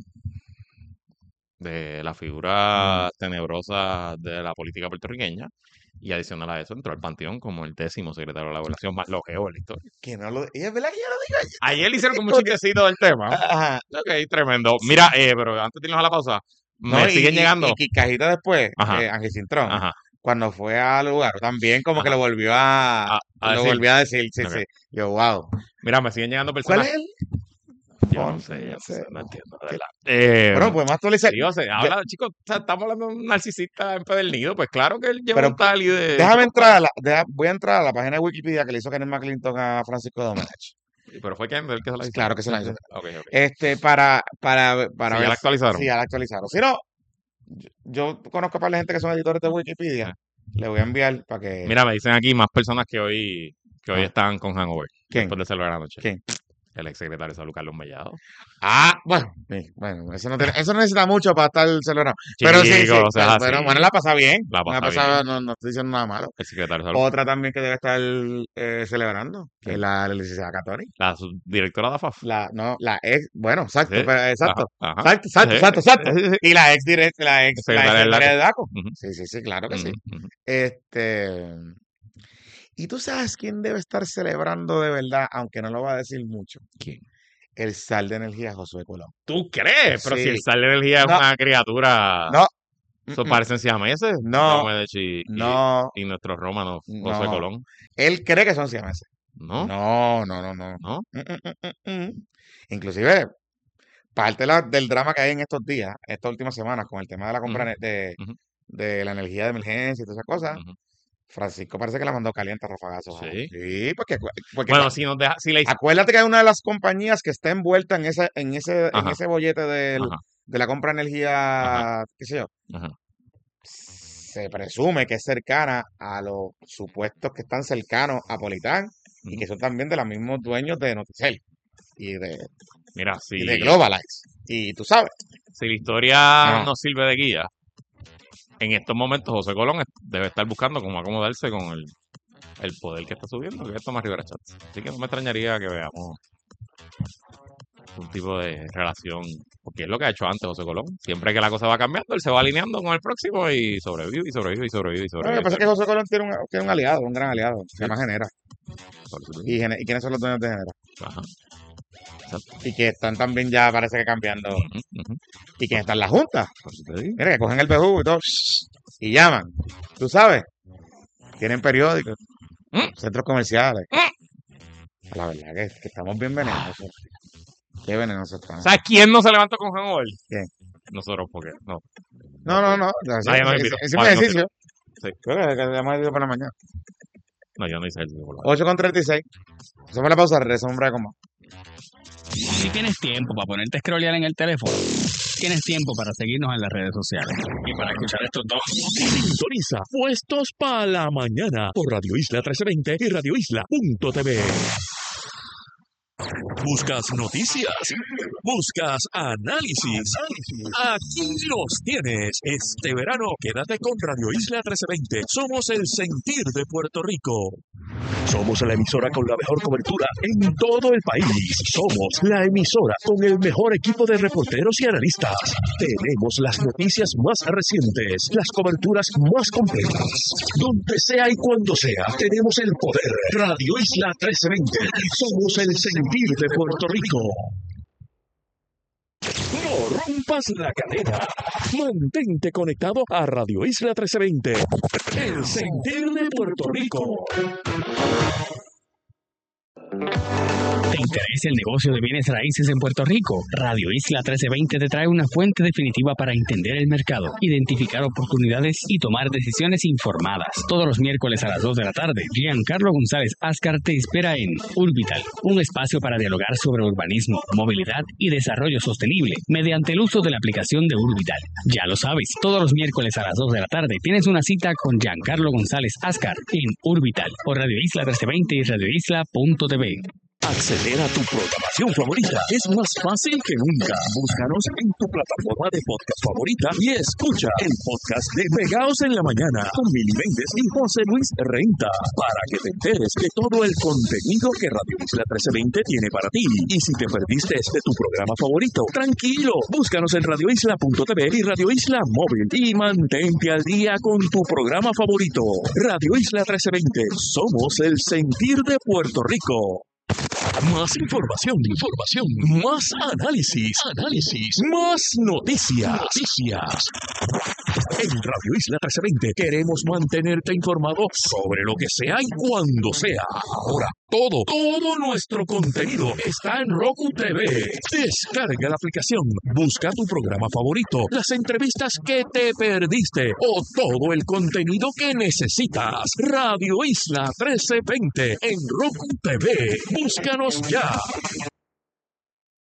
de la Mm. figura tenebrosa de la política puertorriqueña, y adicional a eso entró al panteón como el décimo secretario de la gobernación más longevo de la historia. Que no lo, y es verdad que yo lo digo ayer. Ayer le hicieron como un chistecito del tema. Ajá. Ok, tremendo. Sí. Mira, eh, pero antes de irnos a la pausa, me No, y, siguen y, llegando. y Quiscajita después, Ajá, eh, Ángel Cintrón, ajá, cuando fue al lugar, también como que ajá. lo volvió a, A, a lo decir. volvió a decir, sí, Ok. sí. Yo, wow. Mira, me siguen llegando ¿Cuál personas. es el? Yo no Ponce, sé, yo no ese, sé, no no. entiendo, de ¿Qué? verdad. Eh, Bueno, podemos actualizar. sí, o sea, Yo- habla, chicos, o sea, estamos hablando de un narcisista empedernido, pues claro que él lleva pero un tal y de... déjame chicos, entrar a la, deja- voy a entrar a la página de Wikipedia que le hizo Kenneth McClinton a Francisco Domenech. pero fue quien el que se la Pues hizo. claro que se la hizo. Ok, ok. Este, para, para, para Sí, ya ver la actualizaron. si ya la actualizaron. Si no, yo, yo conozco para la gente que son editores de Wikipedia. Le voy a enviar para que. Mira, me dicen aquí más personas que hoy que hoy Ah, están con hangover ¿quién? después de celebrar la noche. ¿Quién? El exsecretario de Salud, Carlos Mellado. Ah, bueno, sí, bueno, eso no, tiene- eso no necesita mucho para estar celebrando. Pero sí, sí, Chico, o sea, pero, pero así. bueno, la pasa bien. La La pasa pasa, bien. no, no estoy diciendo nada malo. El secretario de Salud. Otra también que debe estar eh, celebrando, que es ¿Quién? la, la licenciada Catori. La subdirectora de A F A F. La, no, la ex, bueno, exacto, Sí. pero- exacto. Ajá, ajá. Exacto, exacto, Sí, exacto, exacto. sí, sí, sí. Y la ex direct, la ex, la ex Secretaria del secretaria de DACO. DACO. Ujú, Sí, sí, sí, claro que sí. ujú, ujú. Este, y tú sabes quién debe estar celebrando de verdad, aunque no lo va a decir mucho. ¿Quién? El sal de energía Josué Colón. ¿Tú crees? Pero si Sí. el sal de energía es No. una criatura. No, Eso mm, mm, parecen siameses. No. Diomedes y, y, no, y nuestros romanos, José no. Colón. Él cree que son siameses. ¿No? No, no, no, no. ¿No? Mm, mm, mm, mm, mm. Inclusive, parte de la- del drama que hay en estos días, estas últimas semanas, con el tema de la compra Ujú, ne- de, ujú, de la energía de emergencia y todas esas cosas, ujú. Francisco parece que la mandó caliente a rafagazos. a- Sí. Sí, porque, porque Bueno, cua- si nos deja, si la acuérdate que hay una de las compañías que está envuelta en ese, en ese, en Ajá. ese bollete del- Ajá, de la compra de energía, qué sé yo, ajá. se presume que es cercana a los supuestos que están cercanos a Politán y Ujú. que son también de los mismos dueños de Noticel y de, Mira, y si, de Globalize. Y tú sabes, si la historia No. nos sirve de guía, en estos momentos José Colón es- debe estar buscando cómo acomodarse con el, el poder que está subiendo, que es Tomás Rivera Chats. Así que no me extrañaría que veamos un tipo de relación, porque es lo que ha hecho antes José Colón. Siempre que la cosa va cambiando, él se va alineando con el próximo y sobrevive, y sobrevive, y sobrevive, y lo sobrevive. que pasa es que José Colón tiene un, tiene un aliado, un gran aliado, se llama Genera. Por eso te digo. ¿Y, Gene- ¿y quiénes son los dueños de Genera? Ajá. Y que están también ya parece que cambiando. Ujú, ujú. ¿Y quién está en la Junta? Por eso te digo. Mira, que cogen el B J U y todo, y llaman. ¿Tú sabes? Tienen periódicos, Mm. centros comerciales. La verdad que, que estamos bien venenosos. Qué venenosos estamos. ¿Sabes quién no se levantó con Hanover? ¿Quién? Nosotros, porque no. No, no, no. Nadie nos invitó. Es un Vale, no ejercicio. Sí. Creo que que hemos ido por la mañana. No, yo no hice el por la- ocho con treinta y seis. Hacemos la pausa, regresamos un breve con más. Si tienes tiempo para ponerte a scrollear en el teléfono, tienes tiempo para seguirnos en las redes sociales y para escuchar estos dos. Sintoniza Puestos para la Mañana por Radio Isla trece veinte y radio isla punto t v. Buscas noticias, buscas análisis. Aquí los tienes. Este verano quédate con Radio Isla trece veinte. Somos el sentir de Puerto Rico. Somos la emisora con la mejor cobertura en todo el país. Somos la emisora con el mejor equipo de reporteros y analistas. Tenemos las noticias más recientes, las coberturas más completas. Donde sea y cuando sea, tenemos el poder. Radio Isla trece veinte. Somos el sentir de Puerto Rico. No rompas la cadena. Mantente conectado a Radio Isla trece veinte. El sentir de Puerto Rico. ¿Te interesa el negocio de bienes raíces en Puerto Rico? Radio Isla trece veinte te trae una fuente definitiva para entender el mercado, identificar oportunidades y tomar decisiones informadas. Todos los miércoles a las dos de la tarde, Giancarlo González Ascar te espera en Urbital, un espacio para dialogar sobre urbanismo, movilidad y desarrollo sostenible mediante el uso de la aplicación de Urbital. Ya lo sabes, todos los miércoles a las dos de la tarde tienes una cita con Giancarlo González Ascar en Urbital por Radio Isla trece veinte y radio isla punto t v. Acceder a tu programación favorita es más fácil que nunca. Búscanos en tu plataforma de podcast favorita y escucha el podcast de Pegaos en la Mañana con Mili Méndez y José Luis Renta para que te enteres de todo el contenido que Radio Isla trece veinte tiene para ti. Y si te perdiste este tu programa favorito, tranquilo, búscanos en radio isla punto t v y Radio Isla Móvil y mantente al día con tu programa favorito. Radio Isla trece veinte, somos el sentir de Puerto Rico. Más información, información, más análisis, análisis, más noticias, noticias. En Radio Isla trece veinte queremos mantenerte informado sobre lo que sea y cuando sea. Ahora, todo, todo nuestro contenido está en Roku T V. Descarga la aplicación, busca tu programa favorito, las entrevistas que te perdiste o todo el contenido que necesitas. Radio Isla trece veinte en Roku T V. Búscanos ya.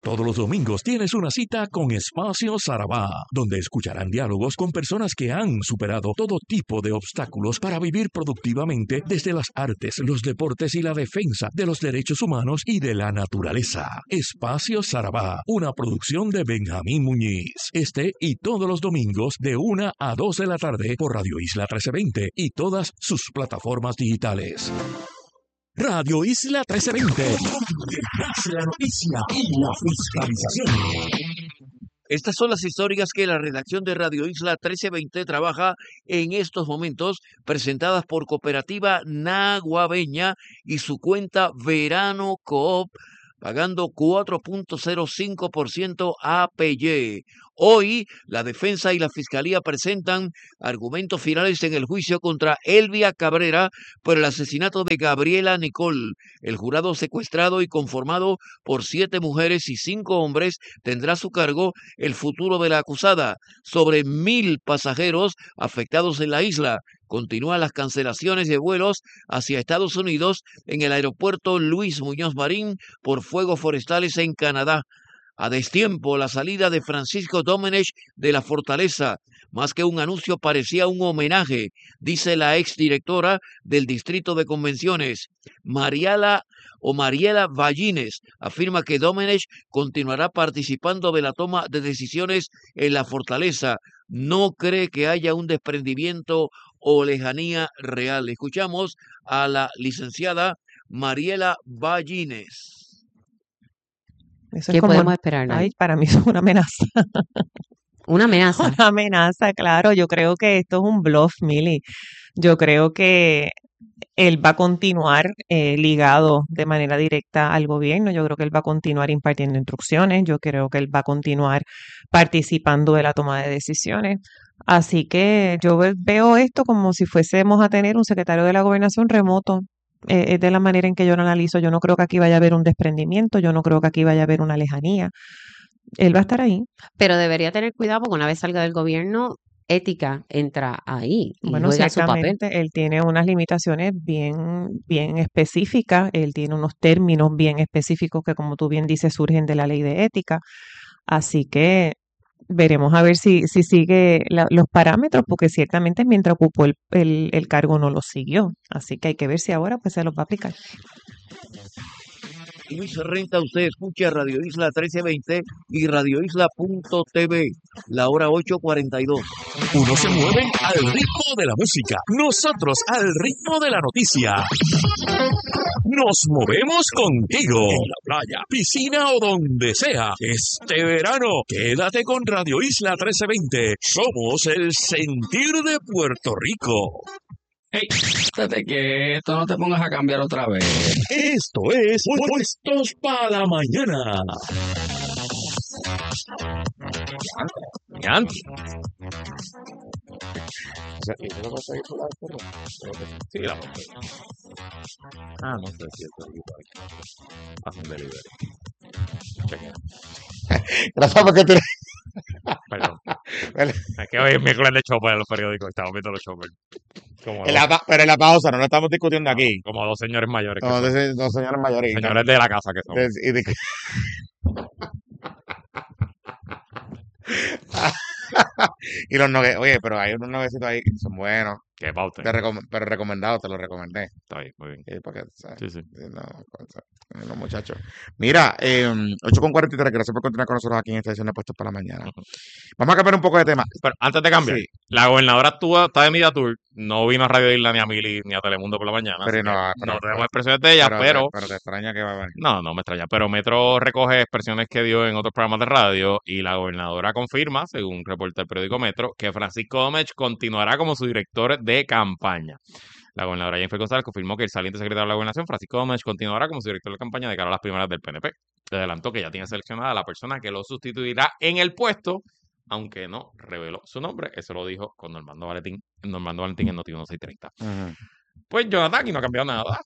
Todos los domingos tienes una cita con Espacio Sarabá, donde escucharán diálogos con personas que han superado todo tipo de obstáculos para vivir productivamente desde las artes, los deportes y la defensa de los derechos humanos y de la naturaleza. Espacio Sarabá, una producción de Benjamín Muñiz. Este y todos los domingos de una a dos de la tarde por Radio Isla trece veinte y todas sus plataformas digitales. Radio Isla trece veinte. La noticia y la fiscalización. Estas son las historias que la redacción de Radio Isla trece veinte trabaja en estos momentos, presentadas por Cooperativa Naguabeña y su cuenta Verano Coop, pagando cuatro punto cero cinco por ciento A P Y. Hoy, la defensa y la fiscalía presentan argumentos finales en el juicio contra Elvia Cabrera por el asesinato de Gabriela Nicole. El jurado, secuestrado y conformado por siete mujeres y cinco hombres, tendrá a su cargo el futuro de la acusada. Sobre mil pasajeros afectados en la isla. Continúan las cancelaciones de vuelos hacia Estados Unidos en el aeropuerto Luis Muñoz Marín por fuegos forestales en Canadá. A destiempo, la salida de Francisco Domenech de la Fortaleza, más que un anuncio, parecía un homenaje, dice la exdirectora del Distrito de Convenciones. Mariela o Mariela Vallines afirma que Domenech continuará participando de la toma de decisiones en la Fortaleza. No cree que haya un desprendimiento o lejanía real. Escuchamos a la licenciada Mariela Vallines. Eso ¿Qué es como, podemos esperar? ay, para mí es una amenaza. Una amenaza. Una amenaza, claro. Yo creo que esto es un bluff, Mili. Yo creo que él va a continuar eh, ligado de manera directa al gobierno. Yo creo que él va a continuar impartiendo instrucciones. Yo creo que él va a continuar participando de la toma de decisiones. Así que yo ve- veo esto como si fuésemos a tener un secretario de la gobernación remoto. Eh, es de la manera en que yo lo analizo. Yo no creo que aquí vaya a haber un desprendimiento. Yo no creo que aquí vaya a haber una lejanía. Él va a estar ahí. Pero debería tener cuidado porque una vez salga del gobierno, ética entra ahí y Bueno, juega su papel. ciertamente él tiene unas limitaciones bien, bien específicas, él tiene unos términos bien específicos que, como tú bien dices, surgen de la ley de ética. Así que veremos a ver si, si sigue la- los parámetros, porque ciertamente mientras ocupó el, el, el cargo no los siguió. Así que hay que ver si ahora pues se los va a aplicar. Luis Renta, usted escucha Radio Isla trece veinte y Radio Isla punto T V, la hora ocho cuarenta y dos. Uno se mueve al ritmo de la música, nosotros al ritmo de la noticia. Nos movemos contigo. En la playa, piscina o donde sea. Este verano, quédate con Radio Isla trece veinte. Somos el sentir de Puerto Rico. Hey, estate quieto, no te pongas a cambiar otra vez. Esto es Puestos para la Mañana. Antes. Sí, la Ah, no sé si esto es igual. Hacen delivery. Chequea. Gracias porque tú... Perdón. Es que hoy es miércoles de Chopper en los periódicos. Estamos viendo los Chopper. Como En dos, la pa- pero en la pausa, no lo estamos discutiendo aquí. como dos señores mayores. Que No, son. de- dos señores mayores. Señores de la casa que son. De- y de- y los nuggets, oye, pero hay unos nuggecitos ahí que son buenos. Que pa' usted. Te recom- pero recomendados, te los recomendé. Está bien, muy bien. Sí, porque, ¿sabes? Sí, sí. Sí, no, cosa- no, muchachos. Mira, eh, ocho con cuarenta y tres, gracias por continuar con nosotros aquí en esta edición de Puestos para la Mañana. Ujú. Vamos a cambiar un poco de tema. Pero antes de cambiar, Sí, la gobernadora actúa, está de media tour, no vino a Radio Isla ni a Mili ni a Telemundo por la mañana. pero así que no, no pero, tenemos expresiones de ella, pero, pero, te, pero te extraña que va a venir. no, no me extraña. Pero Metro recoge expresiones que dio en otros programas de radio y la gobernadora confirma, según reporta el periódico Metro, que Francisco Domech continuará como su director de campaña. La gobernadora Jennifer González confirmó que el saliente secretario de la Gobernación, Francisco Domech, continuará como su director de campaña de cara a las primeras del P N P. Le adelantó que ya tiene seleccionada a la persona que lo sustituirá en el puesto, aunque no reveló su nombre. Eso lo dijo con Normando Valentín, Normando Valentín en Noti uno seis treinta. Ujú. Pues Jonathan aquí no ha cambiado nada.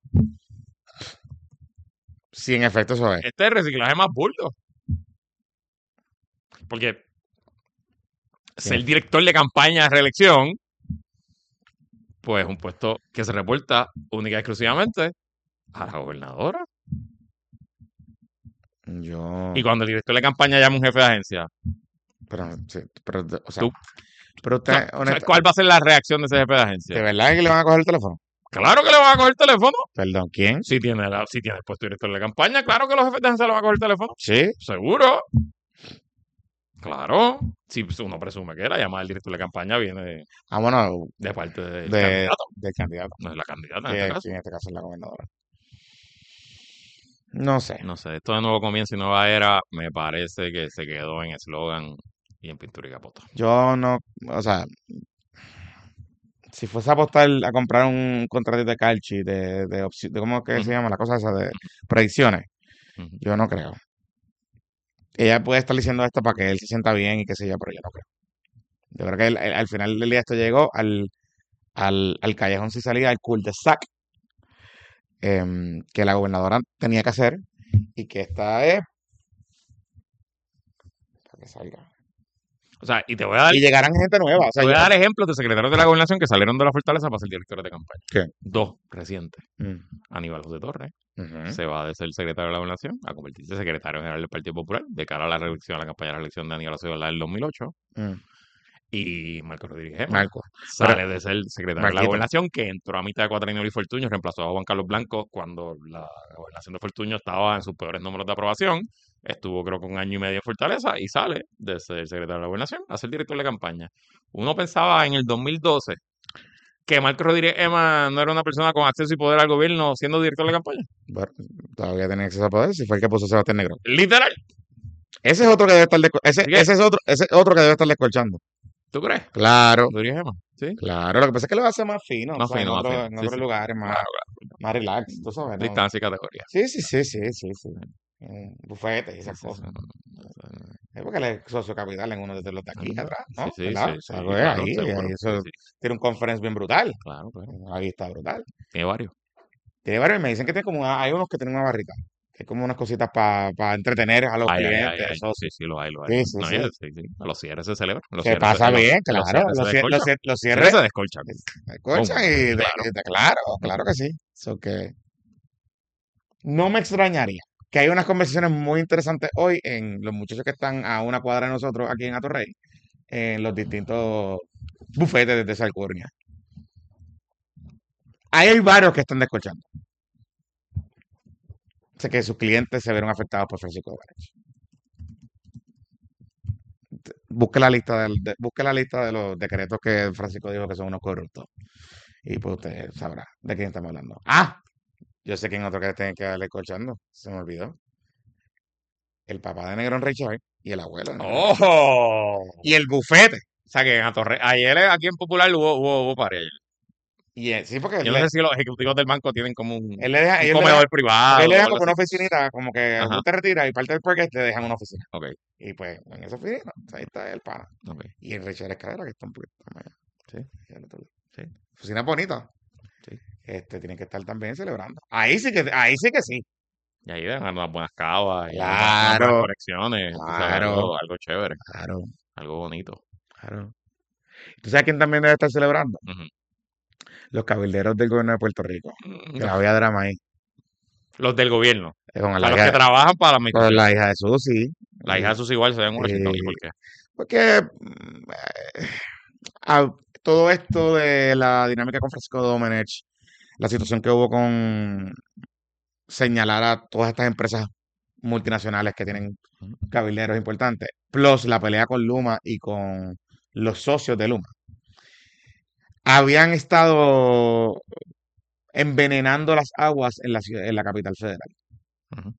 Sí, en efecto, eso es. Este es el reciclaje más burdo. Porque Sí. ser director de campaña de reelección, pues es un puesto que se reporta única y exclusivamente a la gobernadora. Yo. Y cuando el director de campaña llama a un jefe de agencia, Pero, sí, pero, o sea, tú, pero no, usted, ¿sabes honesta- ¿cuál va a ser la reacción de ese jefe de ¿de agencia? verdad que le van a coger el teléfono? Claro que le van a coger el teléfono. Perdón, ¿quién? Si tiene, la, si tiene el puesto de director de campaña, claro que los jefes de agencia le van a coger el teléfono. Sí. Seguro. Claro. Si uno presume que la llamada del director de campaña viene de, Ah, bueno, de parte del de, candidato, del candidato. no es la candidata en Que este caso. en este caso es la gobernadora. No sé. No sé, esto de nuevo comienzo y nueva era, me parece que se quedó en eslogan y en pintura y capota. Yo no, o sea, si fuese a apostar a comprar un contrato de Calchi, de, de, opci- de ¿cómo que se Ujú, llama? La cosa esa de predicciones, ujú. yo no creo. Ella puede estar diciendo esto para que él se sienta bien y qué sé yo, pero yo no creo. Yo creo que él- él- al final del día esto llegó al, al, al callejón sin salida, al cul-de-sac, em, que la gobernadora tenía que hacer y que esta es para que salga. O sea, y te voy a dar, Y llegarán gente nueva. O te sea, voy a yo- dar ejemplos de secretarios de la gobernación que salieron de la fortaleza para ser directores de campaña. ¿Qué? Dos recientes. Mm, Aníbal José Torres ujú. se va de ser secretario de la gobernación a convertirse en secretario general del Partido Popular de cara a la reelección, a la campaña de la reelección de Aníbal Acevedo del dos mil ocho. Mm, Y Marco Rodríguez Gema Marco. Pero, sale de ser secretario de la Marquito, gobernación, que entró a mitad de cuatrienio y Fortuño, reemplazó a Juan Carlos Blanco cuando la gobernación de Fortuño estaba en sus peores números de aprobación. Estuvo creo que un año y medio en Fortaleza y sale de ser secretario de la gobernación a ser director de campaña. Uno pensaba en el dos mil doce que Marco Rodríguez Ema no era una persona con acceso y poder al gobierno siendo director de campaña. bueno, todavía tiene acceso a poder, si fue el que puso a Sebastián Negro. Literal. Ese es otro que debe estar desco- ese, Así que, ese es otro, ese es otro que debe estar descolchando. ¿tú crees? Claro, Rodríguez Ema, ¿sí? claro. Lo que pasa es que lo hace más fino, Más o sea, fino, en más otro- fino. en Sí, otros sí. lugares, más, Claro, claro. más relax, tú sabes, ¿no? Distancia y categoría. Sí, sí, sí, sí, sí, sí. Un bufete y Sí, esas sí, cosas. sí. Es porque él es socio capital en uno de los de aquí Ujú. atrás, Sí, ¿no? sí, ¿Verdad? sí, sí, Algo es claro, ahí, seguro. ahí Sí, eso sí. tiene un conference bien brutal. Claro, claro. Ahí está brutal. Tiene varios. Tiene varios, me dicen que tiene como una- hay unos que tienen una barrita, que es como unas cositas para entretener a los Ay, ay, ay, clientes, ay. eso Sí, sí, lo hay, lo sí, hay. sí, No, sí. y es- sí, sí. A los cierres se celebran. Los Se cierres se- pasa los- bien, los claro. cierres se Los, cier- los, descolchan. cier- los Los cierres cierres se descolchan. se escuchan Pum, y de, claro. y de- claro, claro que sí. So que no me extrañaría que hay unas conversaciones muy interesantes hoy en los muchachos que están a una cuadra de nosotros aquí en Atorrey, en los distintos bufetes de Salcurnia. Ahí hay varios que están descolchando. Sé que sus clientes se vieron afectados por Francisco de Barech. Busque la lista del- de, busque la lista de los decretos que Francisco dijo que son unos corruptos. Y pues usted sabrá de quién estamos hablando. ¡Ah! Yo sé quién otro que tiene que darle colchando. Se me olvidó. El papá de Negrón Richard y el abuelo de Negrón Richard. ¡Ojo! Y el bufete. O sea que en Atorre- ayer aquí en Popular hubo, hubo, hubo pared. Y él- sí, porque Yo no le- sé si los ejecutivos del banco tienen como un, él le deja, un ellos le comedor dejan, privado él le o deja algo como una así. oficinita, como que Ajá. tú te retiras y parte del parque te dejan una oficina. Ok, Y pues en esa oficina, ahí está el pana. ok. Y el Richard Escalera, que está un poquito más allá. Sí, Y al otro lado. sí, Oficina bonita. sí. Este, tienen que estar también celebrando. Ahí sí que, ahí sí que sí. Y ahí dejan unas buenas cavas y unas Claro. buenas conexiones. tú sabes, Claro. algo, algo chévere, Claro, algo bonito. claro. ¿Tú sabes quién también debe estar celebrando? Ujú. Los cabilderos del gobierno de Puerto Rico. Mm, Que había drama ahí. Los del gobierno. Eh, Con Para la los hija, que trabajan para la con administración. la hija de Susi. La hija de sus igual se ven un rechito. ¿Y por qué? Porque mm, eh, a- todo esto de la dinámica con Francisco Domenech, la situación que hubo con señalar a todas estas empresas multinacionales que tienen cabilderos importantes, plus la pelea con Luma y con los socios de Luma, habían estado envenenando las aguas en la ciudad, en la capital federal. Ujú.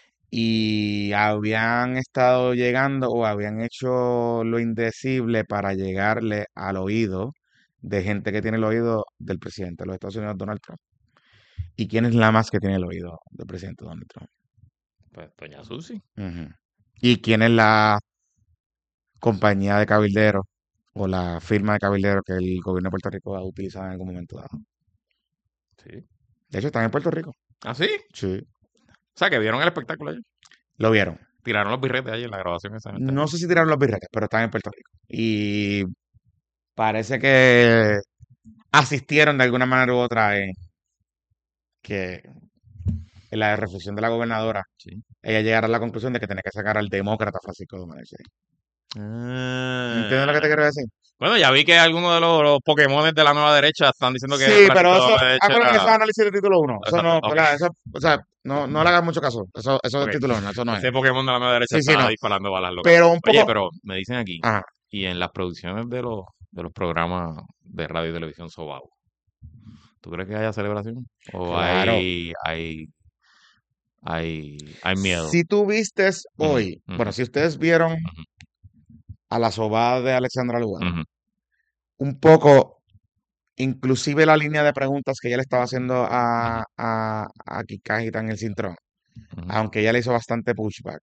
Y habían estado llegando o habían hecho lo indecible para llegarle al oído de gente que tiene el oído del presidente de los Estados Unidos, Donald Trump. ¿Y quién es la más que tiene el oído del presidente Donald Trump? Pues doña Susi. Ujú. ¿Y quién es la compañía de cabilderos o la firma de cabilderos que el gobierno de Puerto Rico ha utilizado en algún momento dado? Sí. De hecho, están en Puerto Rico. ¿Ah, sí? Sí. O sea, que vieron el espectáculo ayer. Lo vieron. Tiraron los birretes ayer en la grabación esa. No sé si tiraron los birretes, pero están en Puerto Rico. Y parece que asistieron de alguna manera u otra en que en la reflexión de la gobernadora, Sí. ella llegara a la conclusión de que tenía que sacar al demócrata Francisco Domínguez. ¿Entiendes lo que te Ah. quiero decir? Bueno, ya vi que algunos de los, los Pokémones de la nueva derecha están diciendo que Sí, Francisco pero eso, Domínguez acuérdate que eso es era- análisis de título uno. Eso no, Exacto, ok. ¿verdad? Eso, o sea, no, no le hagas mucho caso. Eso, eso Ok. es título uno, eso no es. Ese Pokémon de la nueva derecha Sí, sí, está no. disparando balas locas. Pero un Oye, poco. pero me dicen aquí, Ajá. y en las producciones de los, de los programas de radio y televisión Sobao, ¿tú crees que haya celebración? ¿O Claro. hay, hay, hay, hay miedo? Si tú vistes Ujú, hoy, ujú, bueno, si ustedes vieron ujú, a la sobada de Alexandra Lugaro, ujú, un poco, inclusive la línea de preguntas que ella le estaba haciendo a, a, a Kikajita en el Cintrón, ujú, aunque ella le hizo bastante pushback,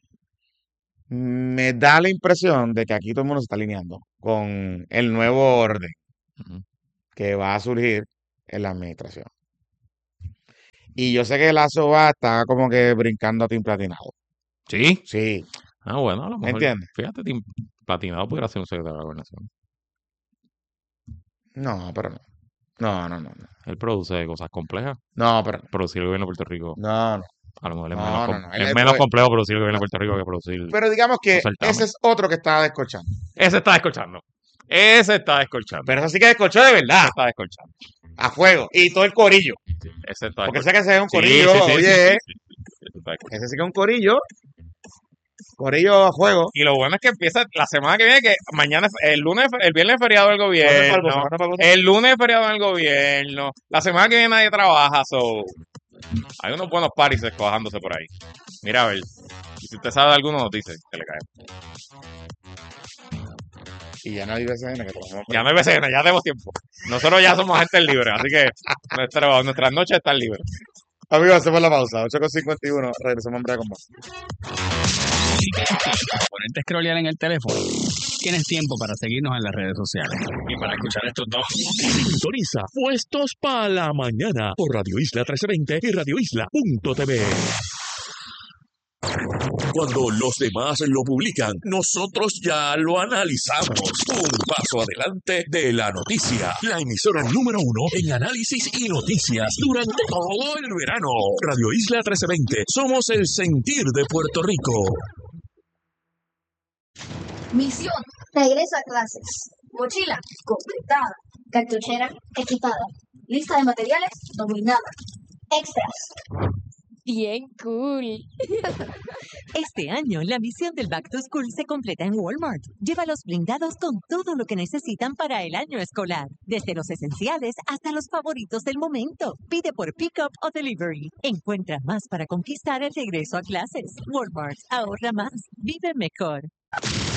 me da la impresión de que aquí todo el mundo se está alineando con el nuevo orden ujú. que va a surgir en la administración. Y yo sé que la soba está como que brincando a Team Platinado. ¿Sí? Sí, Ah, bueno, a lo ¿me mejor, entiendes? fíjate, Tim Platinado pudiera ser un secretario de la gobernación. No, pero no. No, no, no, no. Él produce cosas complejas. No, pero no. Producir el gobierno de Puerto Rico, No, no. a lo mejor es No, menos, no, com- no. Él es es- menos pues, complejo producir el gobierno de Puerto Rico que producir Pero digamos que un certamen. ese es otro que está descorchando. Ese está descolchando. Ese está descolchando. Pero eso sí que descorchó de verdad. Ese está descolchando. A fuego. Y todo el corillo. Ese está Porque descolchando. sé que ese es un Sí, corillo, sí, sí, sí, oye. sí, sí, sí. Ese está descolchando. Ese sí que es un corillo. Corillo a fuego. Y lo bueno es que empieza la semana que viene, que mañana, es- el lunes, el viernes es feriado del gobierno, el lunes es feriado del gobierno, la semana que viene nadie trabaja, so hay unos buenos paris escojándose por ahí. Mira a ver, y si usted sabe de alguno nos dice que le cae. Y ya no hay B C N que trabajamos. Ya no hay B C N, ya tenemos tiempo. Nosotros ya somos agentes libres, así que nuestro, nuestras noches están libres. Amigos, hacemos la pausa. ocho con cincuenta y uno. Regresamos en breve con más. Ponerte a scrollear en el teléfono. Tienes tiempo para seguirnos en las redes sociales. Y para escuchar estos dos. Sintoniza Puestos para la Mañana por Radio Isla trece veinte y radio isla punto t v. Cuando los demás lo publican, nosotros ya lo analizamos. Un paso adelante de la noticia. La emisora número uno en análisis y noticias durante todo el verano. Radio Isla trece veinte. Somos el sentir de Puerto Rico. Misión: regresa a clases. Mochila completada. Cartuchera equipada. Lista de materiales dominada. Extras. Bien cool. Este año, la misión del Back to School se completa en Walmart. Llévalos blindados con todo lo que necesitan para el año escolar. Desde los esenciales hasta los favoritos del momento. Pide por pick-up o delivery. Encuentra más para conquistar el regreso a clases. Walmart, ahorra más. Vive mejor.